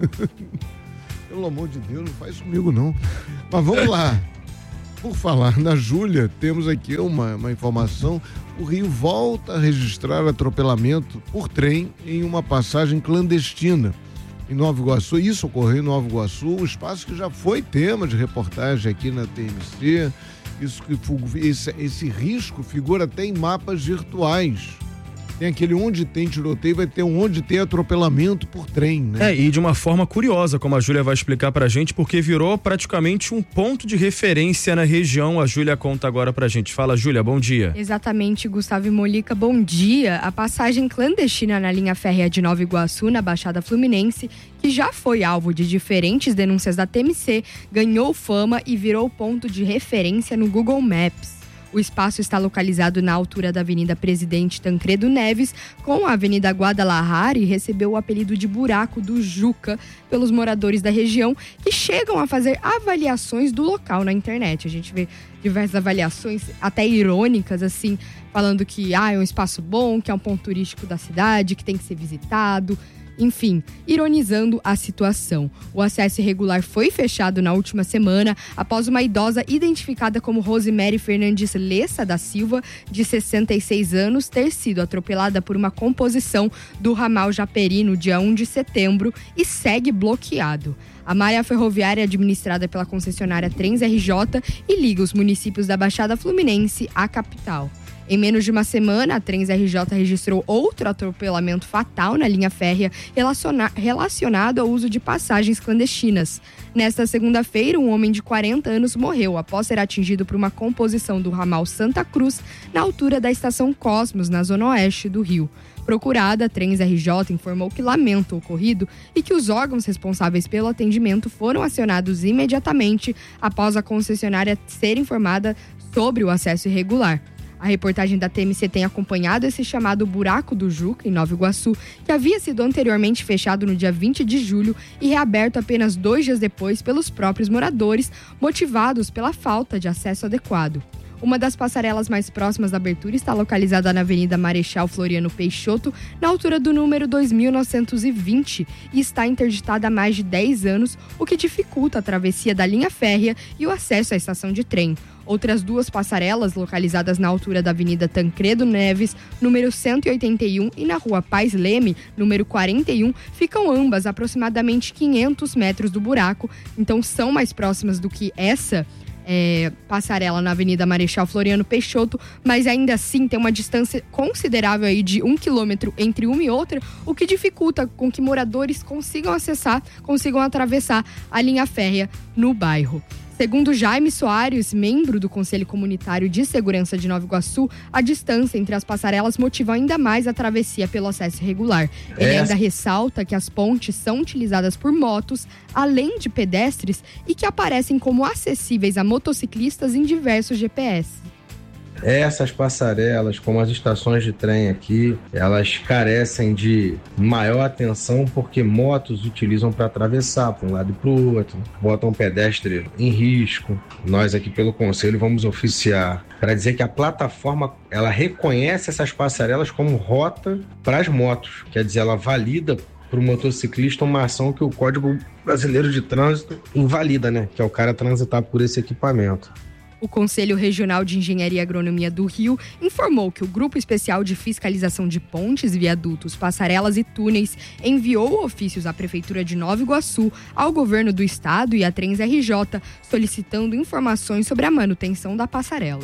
Pelo amor de Deus, não faz comigo não. Mas vamos lá. Por falar na Júlia, temos aqui uma, uma informação. O Rio volta a registrar atropelamento por trem em uma passagem clandestina em Nova Iguaçu. Isso ocorreu em Nova Iguaçu, um espaço que já foi tema de reportagem aqui na T M C. Isso que, esse, esse risco figura até em mapas virtuais. Tem aquele onde tem tiroteio, vai ter um onde tem atropelamento por trem, né? É, e de uma forma curiosa, como a Júlia vai explicar pra gente, porque virou praticamente um ponto de referência na região. A Júlia conta agora pra gente. Fala, Júlia, bom dia. Exatamente, Gustavo e Molica, bom dia. A passagem clandestina na linha férrea de Nova Iguaçu, na Baixada Fluminense, que já foi alvo de diferentes denúncias da T M C, ganhou fama e virou ponto de referência no Google Maps. O espaço está localizado na altura da Avenida Presidente Tancredo Neves, com a Avenida Guadalajara, e recebeu o apelido de Buraco do Juca pelos moradores da região, que chegam a fazer avaliações do local na internet. A gente vê diversas avaliações, até irônicas, assim, falando que ah, é um espaço bom, que é um ponto turístico da cidade, que tem que ser visitado. Enfim, ironizando a situação. O acesso irregular foi fechado na última semana após uma idosa identificada como Rosemary Fernandes Lessa da Silva, de sessenta e seis anos, ter sido atropelada por uma composição do ramal Japeri no dia um de setembro e segue bloqueado. A malha ferroviária é administrada pela concessionária Trens R J e liga os municípios da Baixada Fluminense à capital. Em menos de uma semana, a Trens R J registrou outro atropelamento fatal na linha férrea relaciona- relacionado ao uso de passagens clandestinas. Nesta segunda-feira, um homem de quarenta anos morreu após ser atingido por uma composição do ramal Santa Cruz, na altura da estação Cosmos, na zona oeste do Rio. Procurada, a Trens R J informou que lamenta o ocorrido e que os órgãos responsáveis pelo atendimento foram acionados imediatamente após a concessionária ser informada sobre o acesso irregular. A reportagem da T M C tem acompanhado esse chamado Buraco do Juca, em Nova Iguaçu, que havia sido anteriormente fechado no dia vinte de julho e reaberto apenas dois dias depois pelos próprios moradores, motivados pela falta de acesso adequado. Uma das passarelas mais próximas da abertura está localizada na Avenida Marechal Floriano Peixoto, na altura do número dois mil novecentos e vinte, e está interditada há mais de dez anos, o que dificulta a travessia da linha férrea e o acesso à estação de trem. Outras duas passarelas, localizadas na altura da Avenida Tancredo Neves, número cento e oitenta e um, e na Rua Paz Leme, número quarenta e um, ficam ambas a aproximadamente quinhentos metros do buraco, então são mais próximas do que essa É, passarela na Avenida Marechal Floriano Peixoto, mas ainda assim tem uma distância considerável aí de um quilômetro entre uma e outra, o que dificulta com que moradores consigam acessar, consigam atravessar a linha férrea no bairro. Segundo Jaime Soares, membro do Conselho Comunitário de Segurança de Nova Iguaçu, a distância entre as passarelas motiva ainda mais a travessia pelo acesso irregular. Ele É. ainda ressalta que as pontes são utilizadas por motos, além de pedestres, e que aparecem como acessíveis a motociclistas em diversos G P S. Essas passarelas, como as estações de trem aqui, elas carecem de maior atenção porque motos utilizam para atravessar para um lado e para o outro, botam o pedestre em risco. Nós aqui pelo Conselho vamos oficiar para dizer que a plataforma ela reconhece essas passarelas como rota para as motos, quer dizer, ela valida para o motociclista uma ação que o Código Brasileiro de Trânsito invalida, né? Que é o cara transitar por esse equipamento. O Conselho Regional de Engenharia e Agronomia do Rio informou que o Grupo Especial de Fiscalização de Pontes, Viadutos, Passarelas e Túneis enviou ofícios à Prefeitura de Nova Iguaçu, ao Governo do Estado e à Trens R J, solicitando informações sobre a manutenção da passarela.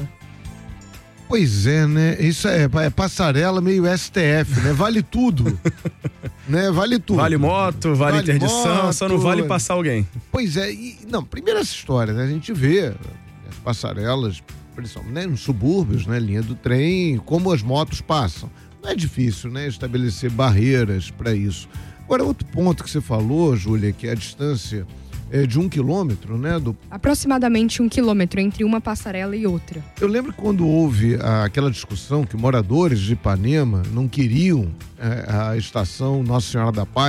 Pois é, né? Isso é, é passarela meio S T F, né? Vale tudo. né? Vale tudo. Vale moto, vale, Vale interdição, moto. só não vale passar alguém. Pois é, e, não, primeiro essa história, né? A gente vê as passarelas, principalmente né, nos subúrbios, né? Linha do trem, como as motos passam. Não é difícil, né? Estabelecer barreiras para isso. Agora, outro ponto que você falou, Júlia, que é a distância é de um quilômetro, né? Do... Aproximadamente um quilômetro entre uma passarela e outra. Eu lembro quando houve a, aquela discussão que moradores de Ipanema não queriam é, a estação Nossa Senhora da Paz,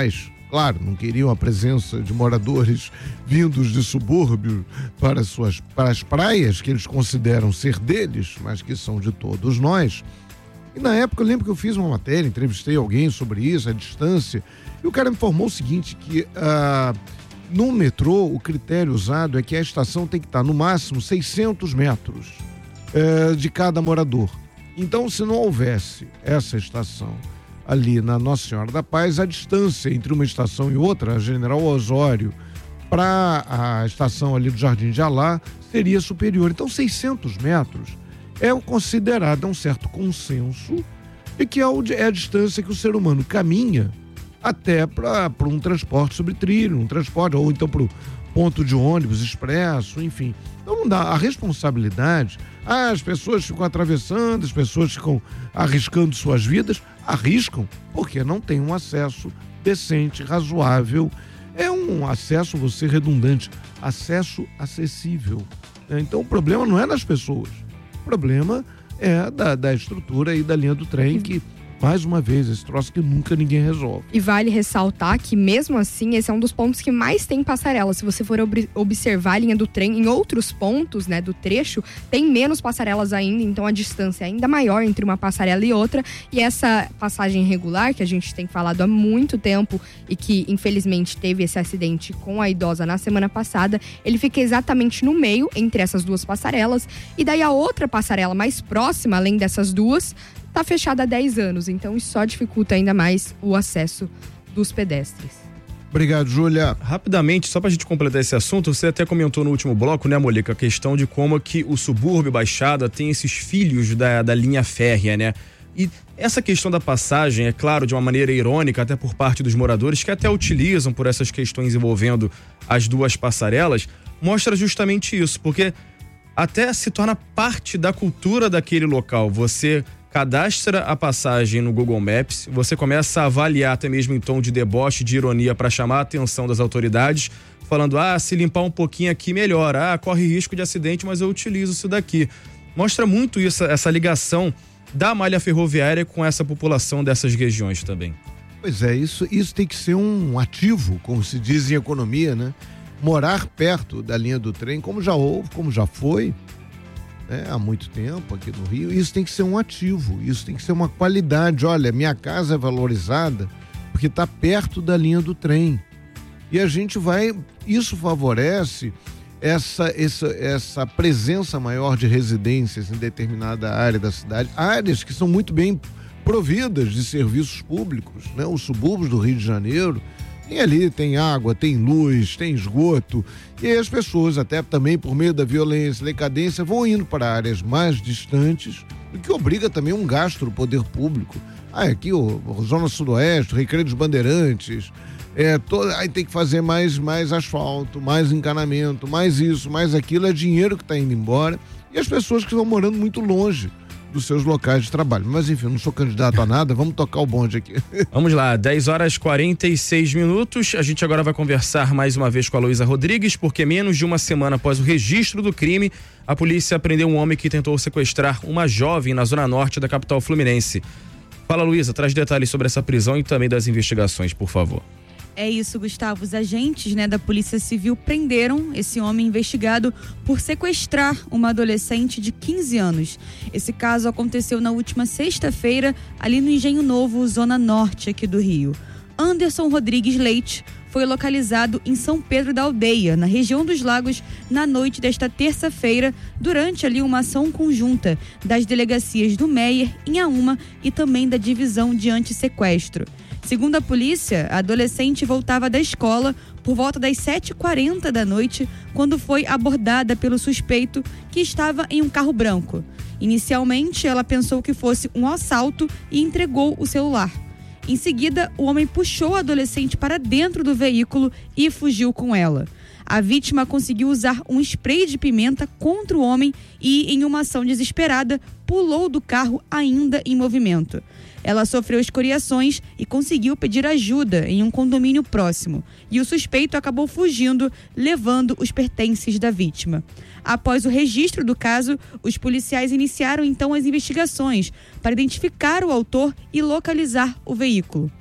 Claro, não queriam a presença de moradores vindos de subúrbio para, suas, para as praias que eles consideram ser deles, mas que são de todos nós. E na época eu lembro que eu fiz uma matéria, entrevistei alguém sobre isso, a distância, e o cara me informou o seguinte, que ah, no metrô o critério usado é que a estação tem que estar no máximo seiscentos metros eh, de cada morador. Então, se não houvesse essa estação ali na Nossa Senhora da Paz, a distância entre uma estação e outra, a General Osório, para a estação ali do Jardim de Alá, seria superior. Então, seiscentos metros é considerado um certo consenso de que é a distância que o ser humano caminha até para um transporte sobre trilho, um transporte, ou então para o ponto de ônibus expresso, enfim. Então não dá, a responsabilidade, ah, as pessoas ficam atravessando, as pessoas ficam arriscando suas vidas, arriscam porque não tem um acesso decente, razoável, é um acesso, vou ser redundante, acesso acessível. Então o problema não é das pessoas, o problema é da, da estrutura e da linha do trem que, mais uma vez, esse troço que nunca ninguém resolve. E vale ressaltar que, mesmo assim, esse é um dos pontos que mais tem passarela. Se você for ob- observar a linha do trem, em outros pontos, né, do trecho, tem menos passarelas ainda, então a distância é ainda maior entre uma passarela e outra. E essa passagem regular, que a gente tem falado há muito tempo e que, infelizmente, teve esse acidente com a idosa na semana passada, ele fica exatamente no meio, entre essas duas passarelas. E daí a outra passarela mais próxima, além dessas duas, está fechada há dez anos, então isso só dificulta ainda mais o acesso dos pedestres. Obrigado, Júlia. Rapidamente, só pra gente completar esse assunto, você até comentou no último bloco, né, Molica, a questão de como que o subúrbio Baixada tem esses filhos da, da linha férrea, né? E essa questão da passagem, é claro, de uma maneira irônica, até por parte dos moradores, que até utilizam por essas questões envolvendo as duas passarelas, mostra justamente isso, porque até se torna parte da cultura daquele local. Você cadastra a passagem no Google Maps, você começa a avaliar até mesmo em tom de deboche, de ironia, para chamar a atenção das autoridades, falando, ah, se limpar um pouquinho aqui melhora, ah, corre risco de acidente, mas eu utilizo isso daqui. Mostra muito isso, essa ligação da malha ferroviária com essa população dessas regiões também. Pois é, isso, isso tem que ser um ativo, como se diz em economia, né? Morar perto da linha do trem, como já houve, como já foi, né, há muito tempo aqui no Rio, isso tem que ser um ativo, isso tem que ser uma qualidade. Olha, minha casa é valorizada porque está perto da linha do trem. E a gente vai, isso favorece essa, essa, essa presença maior de residências em determinada área da cidade, áreas que são muito bem providas de serviços públicos, né? Os subúrbios do Rio de Janeiro, e ali tem água, tem luz, tem esgoto, e aí as pessoas, até também por meio da violência, decadência, vão indo para áreas mais distantes, o que obriga também um gasto do poder público. Ah, aqui o, o Zona Sudoeste, o Recreio dos Bandeirantes, é, todo, aí tem que fazer mais, mais asfalto, mais encanamento, mais isso, mais aquilo, é dinheiro que está indo embora, e as pessoas que estão morando muito longe dos seus locais de trabalho. Mas enfim, eu não sou candidato a nada, vamos tocar o bonde aqui. Vamos lá, dez horas e quarenta e seis minutos, a gente agora vai conversar mais uma vez com a Luísa Rodrigues, porque menos de uma semana após o registro do crime, a polícia prendeu um homem que tentou sequestrar uma jovem na zona norte da capital fluminense. Fala, Luísa, traz detalhes sobre essa prisão e também das investigações, por favor. É isso, Gustavo. Os agentes, né, da Polícia Civil prenderam esse homem investigado por sequestrar uma adolescente de quinze anos. Esse caso aconteceu na última sexta-feira, ali no Engenho Novo, zona norte aqui do Rio. Anderson Rodrigues Leite foi localizado em São Pedro da Aldeia, na região dos Lagos, na noite desta terça-feira, durante ali uma ação conjunta das delegacias do Meier, Inhaúma e também da Divisão de Antissequestro. Segundo a polícia, a adolescente voltava da escola por volta das sete e quarenta da noite, quando foi abordada pelo suspeito que estava em um carro branco. Inicialmente, ela pensou que fosse um assalto e entregou o celular. Em seguida, o homem puxou a adolescente para dentro do veículo e fugiu com ela. A vítima conseguiu usar um spray de pimenta contra o homem e, em uma ação desesperada, pulou do carro ainda em movimento. Ela sofreu escoriações e conseguiu pedir ajuda em um condomínio próximo. E o suspeito acabou fugindo, levando os pertences da vítima. Após o registro do caso, os policiais iniciaram então as investigações para identificar o autor e localizar o veículo.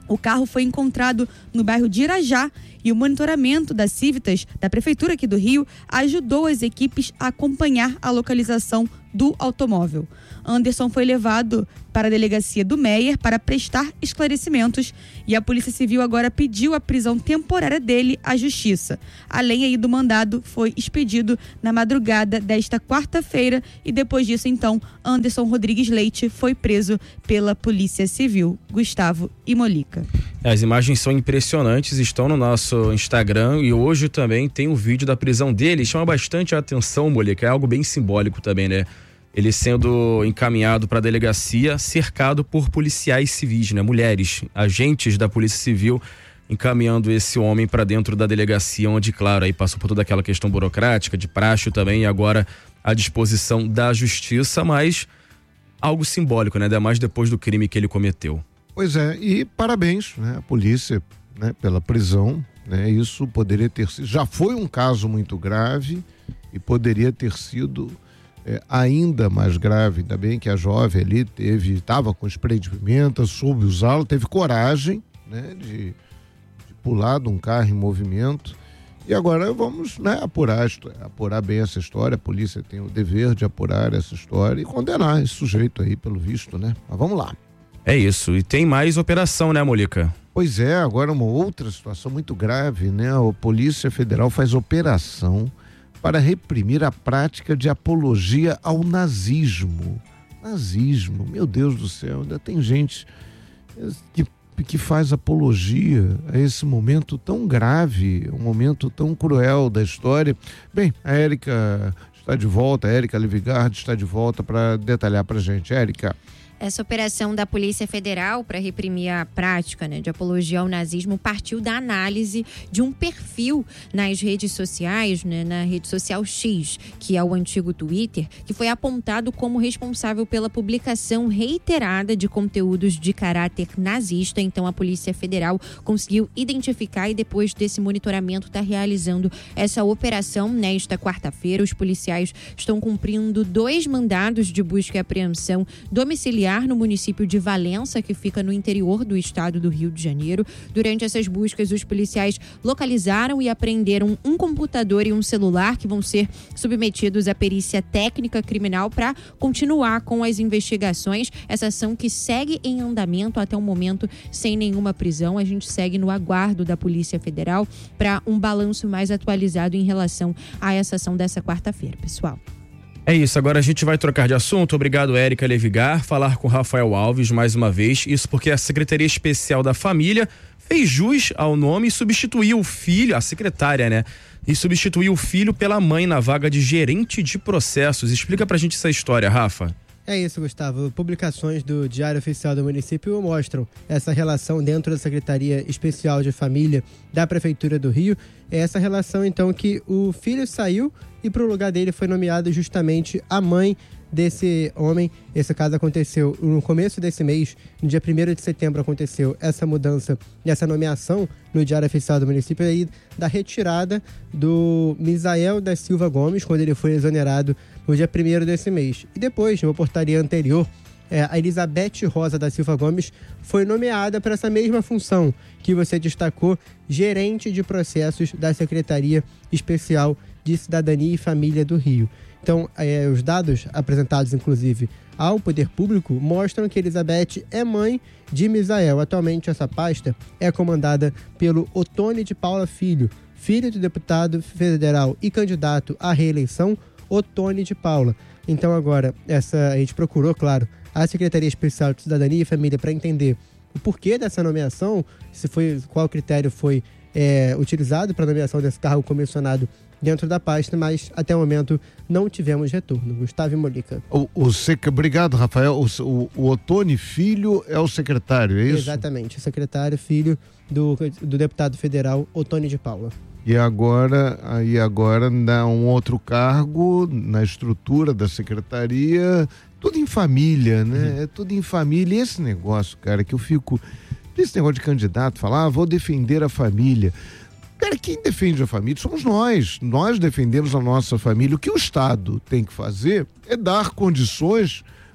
O carro foi encontrado no bairro de Irajá e o monitoramento da Civitas, da Prefeitura aqui do Rio, ajudou as equipes a acompanhar a localização do automóvel. Anderson foi levado para a delegacia do Meier para prestar esclarecimentos e a Polícia Civil agora pediu a prisão temporária dele à Justiça. Além aí do mandado, foi expedido na madrugada desta quarta-feira e depois disso, então, Anderson Rodrigues Leite foi preso pela Polícia Civil. Gustavo e Molica. As imagens são impressionantes, estão no nosso Instagram e hoje também tem o vídeo da prisão dele. Chama bastante a atenção, Molica, é algo bem simbólico também, né? Ele sendo encaminhado para a delegacia, cercado por policiais civis, né? Mulheres, agentes da Polícia Civil, encaminhando esse homem para dentro da delegacia, onde, claro, aí passou por toda aquela questão burocrática, de praxe também, e agora à disposição da Justiça, mas algo simbólico, né? Ainda mais depois do crime que ele cometeu. Pois é, e parabéns, né, a polícia, né, pela prisão, né? Isso poderia ter sido, já foi um caso muito grave e poderia ter sido É, ainda mais grave. Ainda bem que a jovem ali teve, estava com spray de pimenta, soube usá-lo, teve coragem, né, de, de pular de um carro em movimento. E agora vamos, né, apurar, apurar bem essa história. A polícia tem o dever de apurar essa história e condenar esse sujeito aí, pelo visto, né? Mas vamos lá. É isso, e tem mais operação, né, Molica? Pois é, agora uma outra situação muito grave, né? A Polícia Federal faz operação para reprimir a prática de apologia ao nazismo. Nazismo, meu Deus do céu, ainda tem gente que, que faz apologia a esse momento tão grave, um momento tão cruel da história. Bem, a Érica está de volta, a Érica Levigard está de volta para detalhar para a gente. Érica. Essa operação da Polícia Federal para reprimir a prática, né, de apologia ao nazismo partiu da análise de um perfil nas redes sociais, né, na rede social X, que é o antigo Twitter, que foi apontado como responsável pela publicação reiterada de conteúdos de caráter nazista. Então a Polícia Federal conseguiu identificar e depois desse monitoramento está realizando essa operação nesta quarta-feira. Os policiais estão cumprindo dois mandados de busca e apreensão domiciliar no município de Valença, que fica no interior do estado do Rio de Janeiro. Durante essas buscas, os policiais localizaram e apreenderam um computador e um celular que vão ser submetidos à perícia técnica criminal para continuar com as investigações. Essa ação que segue em andamento até o momento sem nenhuma prisão. A gente segue no aguardo da Polícia Federal para um balanço mais atualizado em relação a essa ação dessa quarta-feira, pessoal. É isso, agora a gente vai trocar de assunto. Obrigado, Érica Levigar. Falar com Rafael Alves mais uma vez. Isso porque a Secretaria Especial da Família fez jus ao nome e substituiu o filho, a secretária, né? E substituiu o filho pela mãe na vaga de gerente de processos. Explica pra gente essa história, Rafa. É isso, Gustavo. Publicações do Diário Oficial do Município mostram essa relação dentro da Secretaria Especial de Família da Prefeitura do Rio. É essa relação, então, que o filho saiu e para o lugar dele foi nomeado justamente a mãe desse homem. Esse caso aconteceu no começo desse mês, no dia primeiro de setembro aconteceu essa mudança e essa nomeação no Diário Oficial do Município aí da retirada do Misael da Silva Gomes, quando ele foi exonerado no dia primeiro desse mês. E depois, numa portaria anterior, é, a Elizabeth Rosa da Silva Gomes foi nomeada para essa mesma função que você destacou, gerente de processos da Secretaria Especial de Cidadania e Família do Rio. Então, é, os dados apresentados, inclusive, ao poder público mostram que Elizabeth é mãe de Misael. Atualmente, essa pasta é comandada pelo Otônio de Paula Filho, filho do deputado federal e candidato à reeleição, Otônio de Paula. Então, agora, essa, a gente procurou, claro, a Secretaria Especial de Cidadania e Família para entender o porquê dessa nomeação, se foi, qual critério foi é, utilizado para a nomeação desse cargo comissionado dentro da pasta, mas até o momento não tivemos retorno. Gustavo e Molica. O, o sec... Obrigado, Rafael. O, o, o Otônio Filho é o secretário, é isso? Exatamente, o secretário, filho do, do deputado federal Otônio de Paula. E agora, aí agora dá um outro cargo na estrutura da secretaria, tudo em família, né? Uhum. É tudo em família. E esse negócio, cara, que eu fico... Esse negócio de candidato, falar, ah, vou defender a família. Cara, quem defende a família somos nós. Nós defendemos a nossa família. O que o Estado tem que fazer é dar condições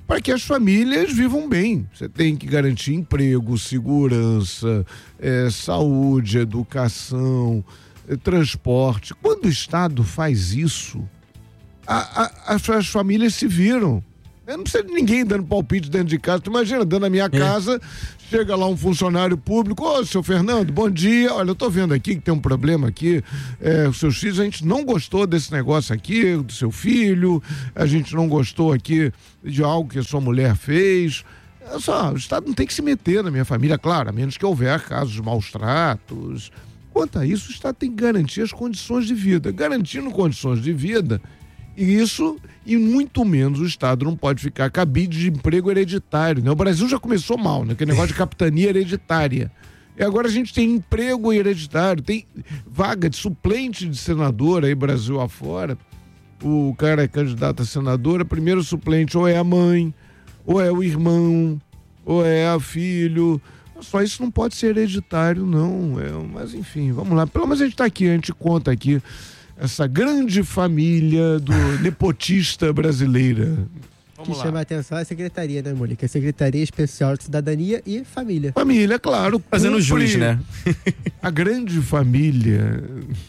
para que as famílias vivam bem. Você tem que garantir emprego, segurança, é, saúde, educação, é, transporte. Quando o Estado faz isso, a, a, as, as famílias se viram. Eu não precisa de ninguém dando palpite dentro de casa. Tu imagina, dentro da minha casa, é. chega lá um funcionário público, ô, seu Fernando, bom dia, olha, eu tô vendo aqui que tem um problema aqui, é, os seus filhos, a gente não gostou desse negócio aqui, do seu filho, a gente não gostou aqui de algo que a sua mulher fez. É só, o Estado não tem que se meter na minha família, claro, a menos que houver casos de maus tratos. Quanto a isso, o Estado tem que garantir as condições de vida. Garantindo condições de vida, e isso, e muito menos o Estado não pode ficar cabide de emprego hereditário, né? O Brasil já começou mal, né? Aquele negócio de capitania hereditária. E agora a gente tem emprego hereditário, tem vaga de suplente de senador aí, Brasil afora. O cara é candidato a senadora, primeiro suplente ou é a mãe, ou é o irmão, ou é a filho. Só isso não pode ser hereditário, não. É, mas enfim, vamos lá. Pelo menos a gente tá aqui, a gente conta aqui essa grande família do nepotista brasileira. O que chama a atenção é a secretaria, né, Mônica? A Secretaria Especial de Cidadania e Família. Família, claro. Fazendo jus, né? A grande família.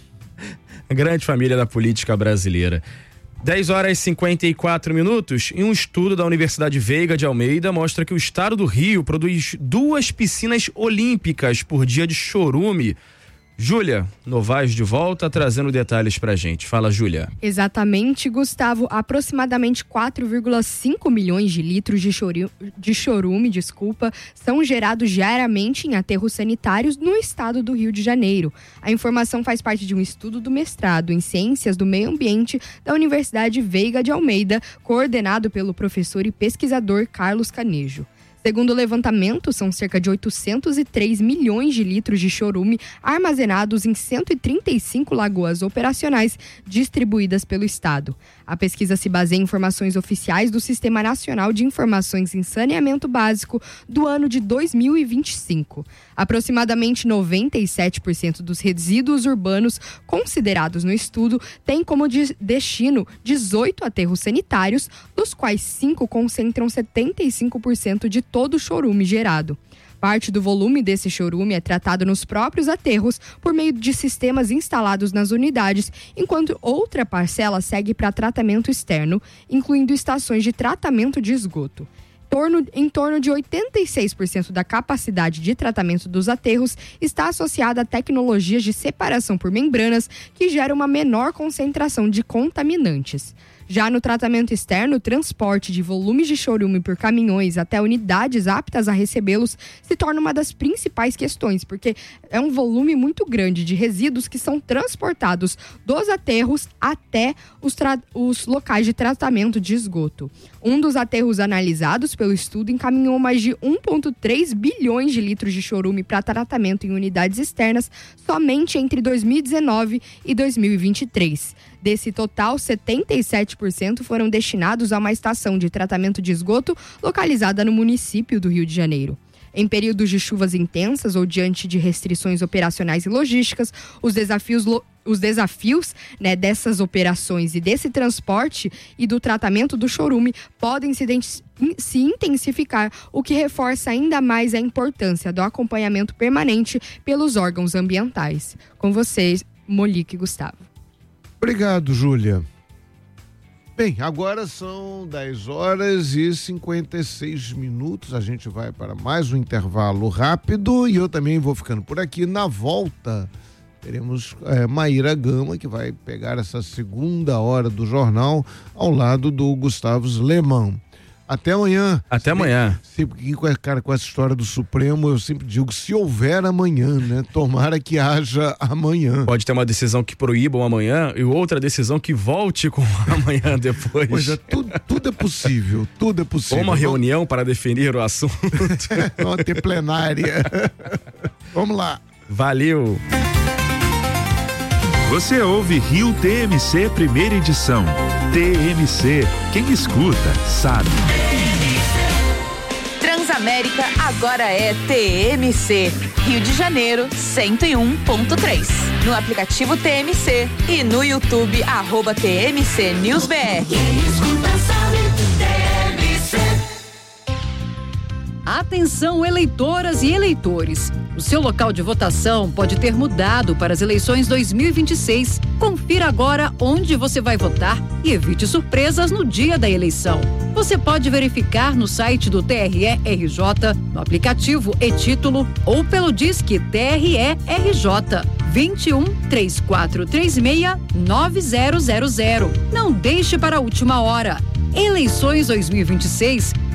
A grande família da política brasileira. dez horas e cinquenta e quatro minutos, e um estudo da Universidade Veiga de Almeida mostra que o estado do Rio produz duas piscinas olímpicas por dia de chorume. Júlia Novaes de volta, trazendo detalhes pra gente. Fala, Júlia. Exatamente, Gustavo. Aproximadamente quatro vírgula cinco milhões de litros de chorume, de chorume desculpa, são gerados diariamente em aterros sanitários no estado do Rio de Janeiro. A informação faz parte de um estudo do mestrado em Ciências do Meio Ambiente da Universidade Veiga de Almeida, coordenado pelo professor e pesquisador Carlos Canejo. Segundo o levantamento, são cerca de oitocentos e três milhões de litros de chorume armazenados em cento e trinta e cinco lagoas operacionais distribuídas pelo estado. A pesquisa se baseia em informações oficiais do Sistema Nacional de Informações em Saneamento Básico do ano de dois mil e vinte e cinco. Aproximadamente noventa e sete por cento dos resíduos urbanos considerados no estudo têm como de destino dezoito aterros sanitários, dos quais cinco concentram setenta e cinco por cento de todo o chorume gerado. Parte do volume desse chorume é tratado nos próprios aterros por meio de sistemas instalados nas unidades, enquanto outra parcela segue para tratamento externo, incluindo estações de tratamento de esgoto. Torno, em torno de oitenta e seis por cento da capacidade de tratamento dos aterros está associada a tecnologias de separação por membranas que geram uma menor concentração de contaminantes. Já no tratamento externo, o transporte de volumes de chorume por caminhões até unidades aptas a recebê-los se torna uma das principais questões, porque é um volume muito grande de resíduos que são transportados dos aterros até os, os locais de tratamento de esgoto. Um dos aterros analisados pelo estudo encaminhou mais de um vírgula três bilhões de litros de chorume para tratamento em unidades externas somente entre dois mil e dezenove e dois mil e vinte e três. Desse total, setenta e sete por cento foram destinados a uma estação de tratamento de esgoto localizada no município do Rio de Janeiro. Em períodos de chuvas intensas ou diante de restrições operacionais e logísticas, os desafios, os desafios né, dessas operações e desse transporte e do tratamento do chorume podem se, se intensificar, o que reforça ainda mais a importância do acompanhamento permanente pelos órgãos ambientais. Com vocês, Mônica e Gustavo. Obrigado, Júlia. Bem, agora são dez horas e cinquenta e seis minutos. A gente vai para mais um intervalo rápido e eu também vou ficando por aqui. Na volta, teremos é, Maíra Gama, que vai pegar essa segunda hora do jornal ao lado do Gustavo Sleman. Até amanhã. Até amanhã. Sempre, cara, com essa história do Supremo, eu sempre digo, se houver amanhã, né? Tomara que haja amanhã. Pode ter uma decisão que proíba o amanhã e outra decisão que volte com amanhã depois. Pois é, tudo, tudo é possível, tudo é possível. Ou uma reunião para definir o assunto. Vamos ter plenária. Vamos lá. Valeu. Você ouve Rio T M C primeira edição. T M C, quem escuta, sabe. Transamérica agora é T M C. Rio de Janeiro, cento e um ponto três. No aplicativo T M C e no YouTube, arroba T M C News B R. Quem escuta sabe, T M C. Atenção, eleitoras e eleitores. O seu local de votação pode ter mudado para as eleições dois mil e vinte e seis. Confira agora onde você vai votar e evite surpresas no dia da eleição. Você pode verificar no site do T R E R J, no aplicativo e-Título ou pelo Disque T R E R J vinte e um, três quatro três seis, nove zero zero zero. Não deixe para a última hora. Eleições dois mil e vinte e seis